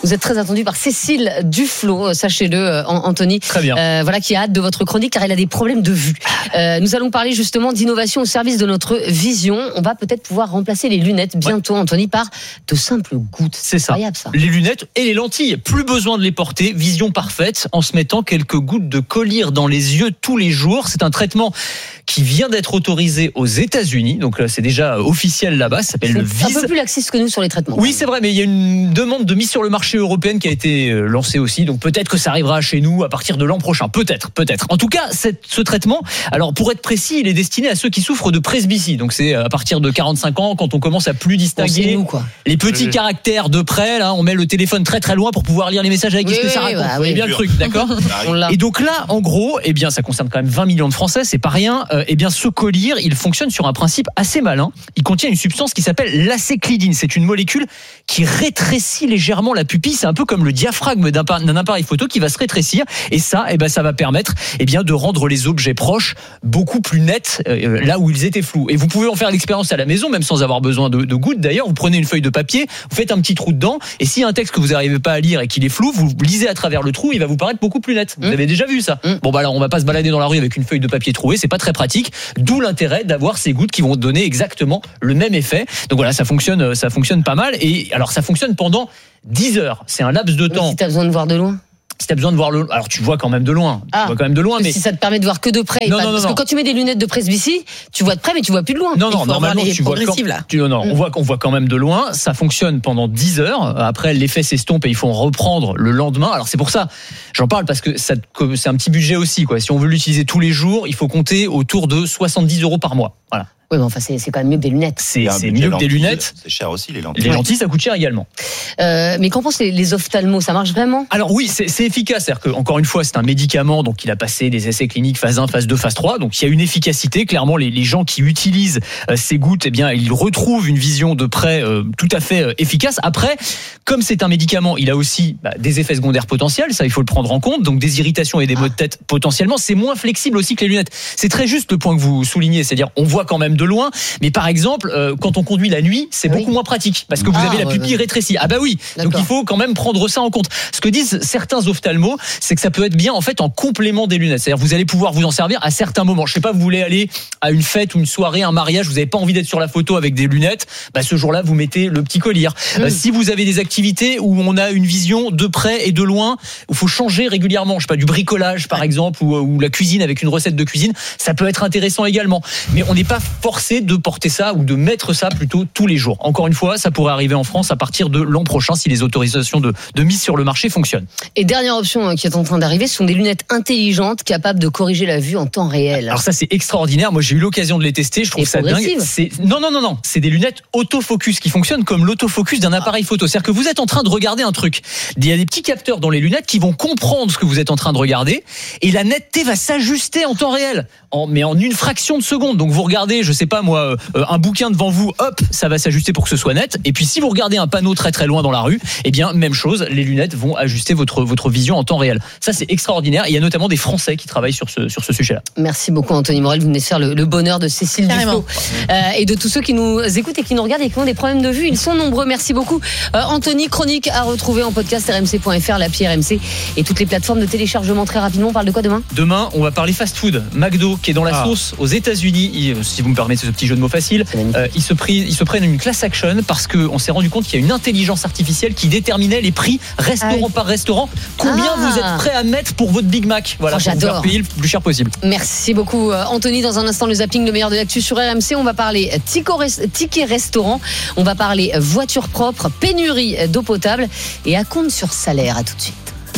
Vous êtes très attendu par Cécile Duflot, sachez-le, Anthony. Très bien. Euh, voilà, qui a hâte de votre chronique car elle a des problèmes de vue. Euh, nous allons parler justement d'innovation au service de notre vision. On va peut-être pouvoir remplacer les lunettes bientôt, ouais. Anthony, par de simples gouttes. C'est ça. Incroyable, ça. Les lunettes et les lentilles. Plus besoin de les porter. Vision parfaite en se mettant quelques gouttes de collyre dans les yeux tous les jours. C'est un traitement qui vient d'être autorisé aux États-Unis. Donc là, c'est déjà officiel là-bas. Ça s'appelle le V I S. Un peu plus laxiste que nous sur les traitements. Oui, c'est vrai, mais il y a une demande de mise sur le marché européenne qui a été lancée aussi. Donc peut-être que ça arrivera chez nous à partir de l'an prochain. Peut-être, peut-être. En tout cas, cette, ce traitement, alors pour être précis, il est destiné à ceux qui souffrent de presbytie. Donc c'est à partir de quarante-cinq ans, quand on commence à plus distinguer nous, quoi. les petits oui. caractères de près. Là, on met le téléphone très très loin pour pouvoir lire les messages avec oui, ce que oui, ça raconte. Bah, Vous voyez oui, bien sûr. Le truc, d'accord. Et donc là, en gros, eh bien, ça concerne quand même vingt millions de Français, c'est pas rien. Euh, eh bien, ce collyre, il fonctionne sur un principe assez malin. Il contient une substance qui s'appelle l'acéclidine. C'est une molécule qui rétrécit légèrement la pupille. C'est un peu comme le diaphragme d'un, d'un appareil photo qui va se rétrécir. Et ça, eh ben, ça va permettre, eh bien, de rendre les objets proches beaucoup plus nets euh, là où ils étaient flous. Et vous pouvez en faire l'expérience à la maison, même sans avoir besoin de, de gouttes. D'ailleurs, vous prenez une feuille de papier, vous faites un petit trou dedans, et s'il y a un texte que vous n'arrivez pas à lire et qu'il est flou, vous lisez à travers le trou, il va vous paraître beaucoup plus net. Vous mmh. avez déjà vu ça. Mmh. Bon, bah alors, on va pas se balader dans la rue avec une feuille de papier trouée, c'est pas très pratique. D'où l'intérêt d'avoir ces gouttes qui vont donner exactement le même effet. Donc voilà, ça fonctionne, ça fonctionne pas mal. Et alors, ça fonctionne pendant dix heures. C'est un laps de temps. Mais si t'as besoin de voir de loin. Si t'as besoin de voir le, alors tu vois quand même de loin. Ah, tu vois quand même de loin, mais si ça te permet de voir que de près. Non, pas, non, parce non, que quand tu mets des lunettes de presbytie, tu vois de près, mais tu vois plus de loin. Non, non, normalement tu vois quand, là. Tu, non, non, mm. on voit qu'on voit quand même de loin. Ça fonctionne pendant dix heures. Après, l'effet s'estompe et il faut en reprendre le lendemain. Alors c'est pour ça, j'en parle parce que ça, c'est un petit budget aussi, quoi. Si on veut l'utiliser tous les jours, il faut compter autour de soixante-dix euros par mois. Voilà. Oui, mais enfin, c'est, c'est quand même mieux que des lunettes. C'est, c'est mieux que des lunettes. C'est cher aussi, les lentilles. Les lentilles, ça coûte cher également. Euh, mais qu'en pensent les, les ophtalmos? Ça marche vraiment? Alors oui, c'est, c'est efficace. C'est-à-dire que, encore une fois, c'est un médicament, donc il a passé des essais cliniques phase un, phase deux, phase trois. Donc il y a une efficacité. Clairement, les, les gens qui utilisent euh, ces gouttes, eh bien, ils retrouvent une vision de près euh, tout à fait euh, efficace. Après, comme c'est un médicament, il a aussi bah, des effets secondaires potentiels. Ça, il faut le prendre en compte. Donc des irritations et des maux de tête potentiellement. C'est moins flexible aussi que les lunettes. C'est très juste le point que vous soulignez. C'est-à-dire, on voit quand même de loin, mais par exemple, euh, quand on conduit la nuit, c'est oui. beaucoup moins pratique parce que vous ah, avez la pupille ouais, rétrécie. Ah bah oui. D'accord. Donc il faut quand même prendre ça en compte. Ce que disent certains ophtalmos, c'est que ça peut être bien en fait en complément des lunettes. C'est-à-dire vous allez pouvoir vous en servir à certains moments. Je sais pas, vous voulez aller à une fête ou une soirée, un mariage, vous n'avez pas envie d'être sur la photo avec des lunettes, bah ce jour-là vous mettez le petit collyre. Mmh. Euh, si vous avez des activités où on a une vision de près et de loin, où il faut changer régulièrement, je sais pas, du bricolage par exemple ou, ou la cuisine avec une recette de cuisine, ça peut être intéressant également. Mais on n'est pas forcé de porter ça ou de mettre ça plutôt tous les jours. Encore une fois, ça pourrait arriver en France à partir de l'an prochain si les autorisations de, de mise sur le marché fonctionnent. Et dernière option qui est en train d'arriver, ce sont des lunettes intelligentes capables de corriger la vue en temps réel. Alors ça, c'est extraordinaire. Moi, j'ai eu l'occasion de les tester. Je trouve ça dingue. C'est... Non, non, non, non. C'est des lunettes autofocus qui fonctionnent comme l'autofocus d'un appareil photo. C'est-à-dire que vous êtes en train de regarder un truc. Il y a des petits capteurs dans les lunettes qui vont comprendre ce que vous êtes en train de regarder et la netteté va s'ajuster en temps réel, en, mais en une fraction de seconde. Donc vous regardez, je sais pas moi, euh, un bouquin devant vous, hop, ça va s'ajuster pour que ce soit net. Et puis si vous regardez un panneau très très loin dans la rue, eh bien même chose, les lunettes vont ajuster votre votre vision en temps réel. Ça c'est extraordinaire. Et il y a notamment des Français qui travaillent sur ce sur ce sujet-là. Merci beaucoup Anthony Morel, vous venez de faire le, le bonheur de Cécile Duflot euh, et de tous ceux qui nous écoutent et qui nous regardent et qui ont des problèmes de vue. Ils sont nombreux. Merci beaucoup euh, Anthony. Chronique à retrouver en podcast r m c point f r, l'appli R M C et toutes les plateformes de téléchargement. Très rapidement, on parle de quoi demain? Demain, on va parler fast-food. McDo qui est dans la ah. sauce aux États-Unis. Il, si vous me permettez ce petit jeu de mots facile, euh, ils se prennent ils se prennent une class action parce que on s'est rendu compte qu'il y a une intelligence artificielle qui déterminait les prix restaurant ah oui. par restaurant. Combien ah. vous êtes prêt à mettre pour votre Big Mac? Voilà, oh, pour vous faire payer le plus cher possible. Merci beaucoup Anthony. Dans un instant, le zapping, le meilleur de l'actu sur R M C. On va parler ticket restaurant. On va parler voiture propre, pénurie d'eau potable et à compte sur salaire. À tout de suite.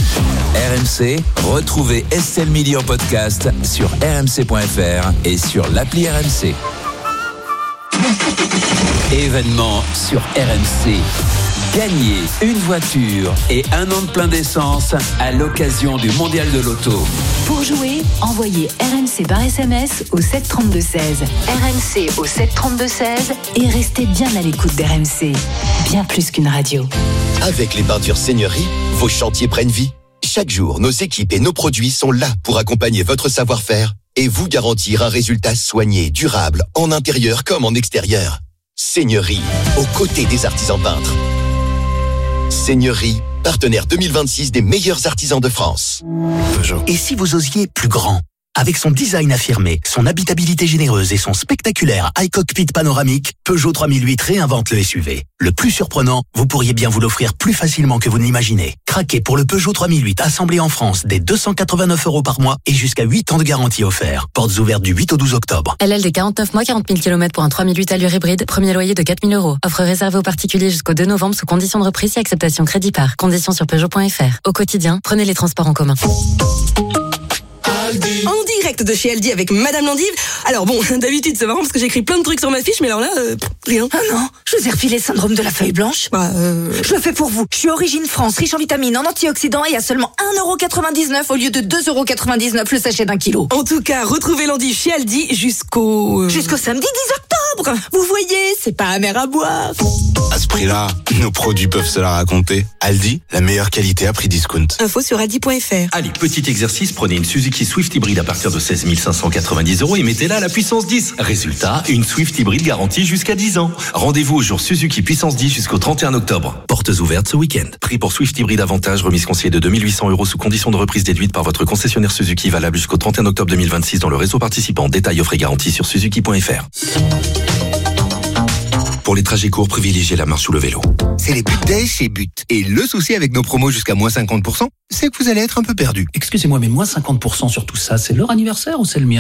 R M C, retrouvez Estelle Midi en podcast sur r m c point f r et sur l'appli R M C. Événement sur R M C. Gagnez une voiture et un an de plein d'essence à l'occasion du Mondial de l'Auto. Pour jouer, envoyez R M C par S M S au sept trente-deux seize. R M C au sept trente-deux seize et restez bien à l'écoute d'R M C. Bien plus qu'une radio. Avec les peintures Seigneurie, vos chantiers prennent vie. Chaque jour, nos équipes et nos produits sont là pour accompagner votre savoir-faire et vous garantir un résultat soigné, durable, en intérieur comme en extérieur. Seigneurie, aux côtés des artisans peintres. Seigneurie, partenaire deux mille vingt-six des meilleurs artisans de France. Peugeot. Et si vous osiez plus grand ? Avec son design affirmé, son habitabilité généreuse et son spectaculaire high cockpit panoramique, Peugeot trois mille huit réinvente le S U V. Le plus surprenant, vous pourriez bien vous l'offrir plus facilement que vous ne l'imaginez. Craquez pour le Peugeot trois mille huit assemblé en France dès deux cent quatre-vingt-neuf euros par mois et jusqu'à huit ans de garantie offert. Portes ouvertes du huit au douze octobre. L L D quarante-neuf mois, quarante mille kilomètres pour un trois mille huit allure hybride. Premier loyer de quatre mille euros. Offre réservée aux particuliers jusqu'au deux novembre sous conditions de reprise et acceptation crédit par. Conditions sur Peugeot point F R. Au quotidien, prenez les transports en commun. En direct de chez Aldi avec Madame Landive. Alors bon, d'habitude c'est marrant parce que j'écris plein de trucs sur ma fiche, mais alors là, euh, rien. Ah non, je vous ai refilé le syndrome de la feuille blanche. Bah, euh... Je le fais pour vous. Je suis Origine France, riche en vitamines, en antioxydants et à seulement un euro quatre-vingt-dix-neuf au lieu de deux euros quatre-vingt-dix-neuf le sachet d'un kilo. En tout cas, retrouvez Landive chez Aldi jusqu'au... Jusqu'au samedi dix octobre. Vous voyez, c'est pas amer à boire. À ce prix-là, nos produits peuvent se la raconter. Aldi, la meilleure qualité à prix discount. Info sur aldi point F R. Allez, petit exercice, prenez une Suzuki Swift hybride à partir de seize mille cinq cent quatre-vingt-dix euros et mettez-la à la puissance dix. Résultat, une Swift hybride garantie jusqu'à dix ans. Rendez-vous au jour Suzuki puissance dix jusqu'au trente et un octobre. Portes ouvertes ce week-end. Prix pour Swift hybride avantage, remise conseillée de deux mille huit cents euros sous condition de reprise déduite par votre concessionnaire Suzuki, valable jusqu'au trente et un octobre deux mille vingt-six dans le réseau participant. Détails offre et garantie sur suzuki point F R. Pour les trajets courts, privilégiez la marche ou le vélo. C'est les But Days chez But. Et le souci avec nos promos jusqu'à moins cinquante pour cent, c'est que vous allez être un peu perdu. Excusez-moi, mais moins cinquante pour cent sur tout ça, c'est leur anniversaire ou c'est le mien ?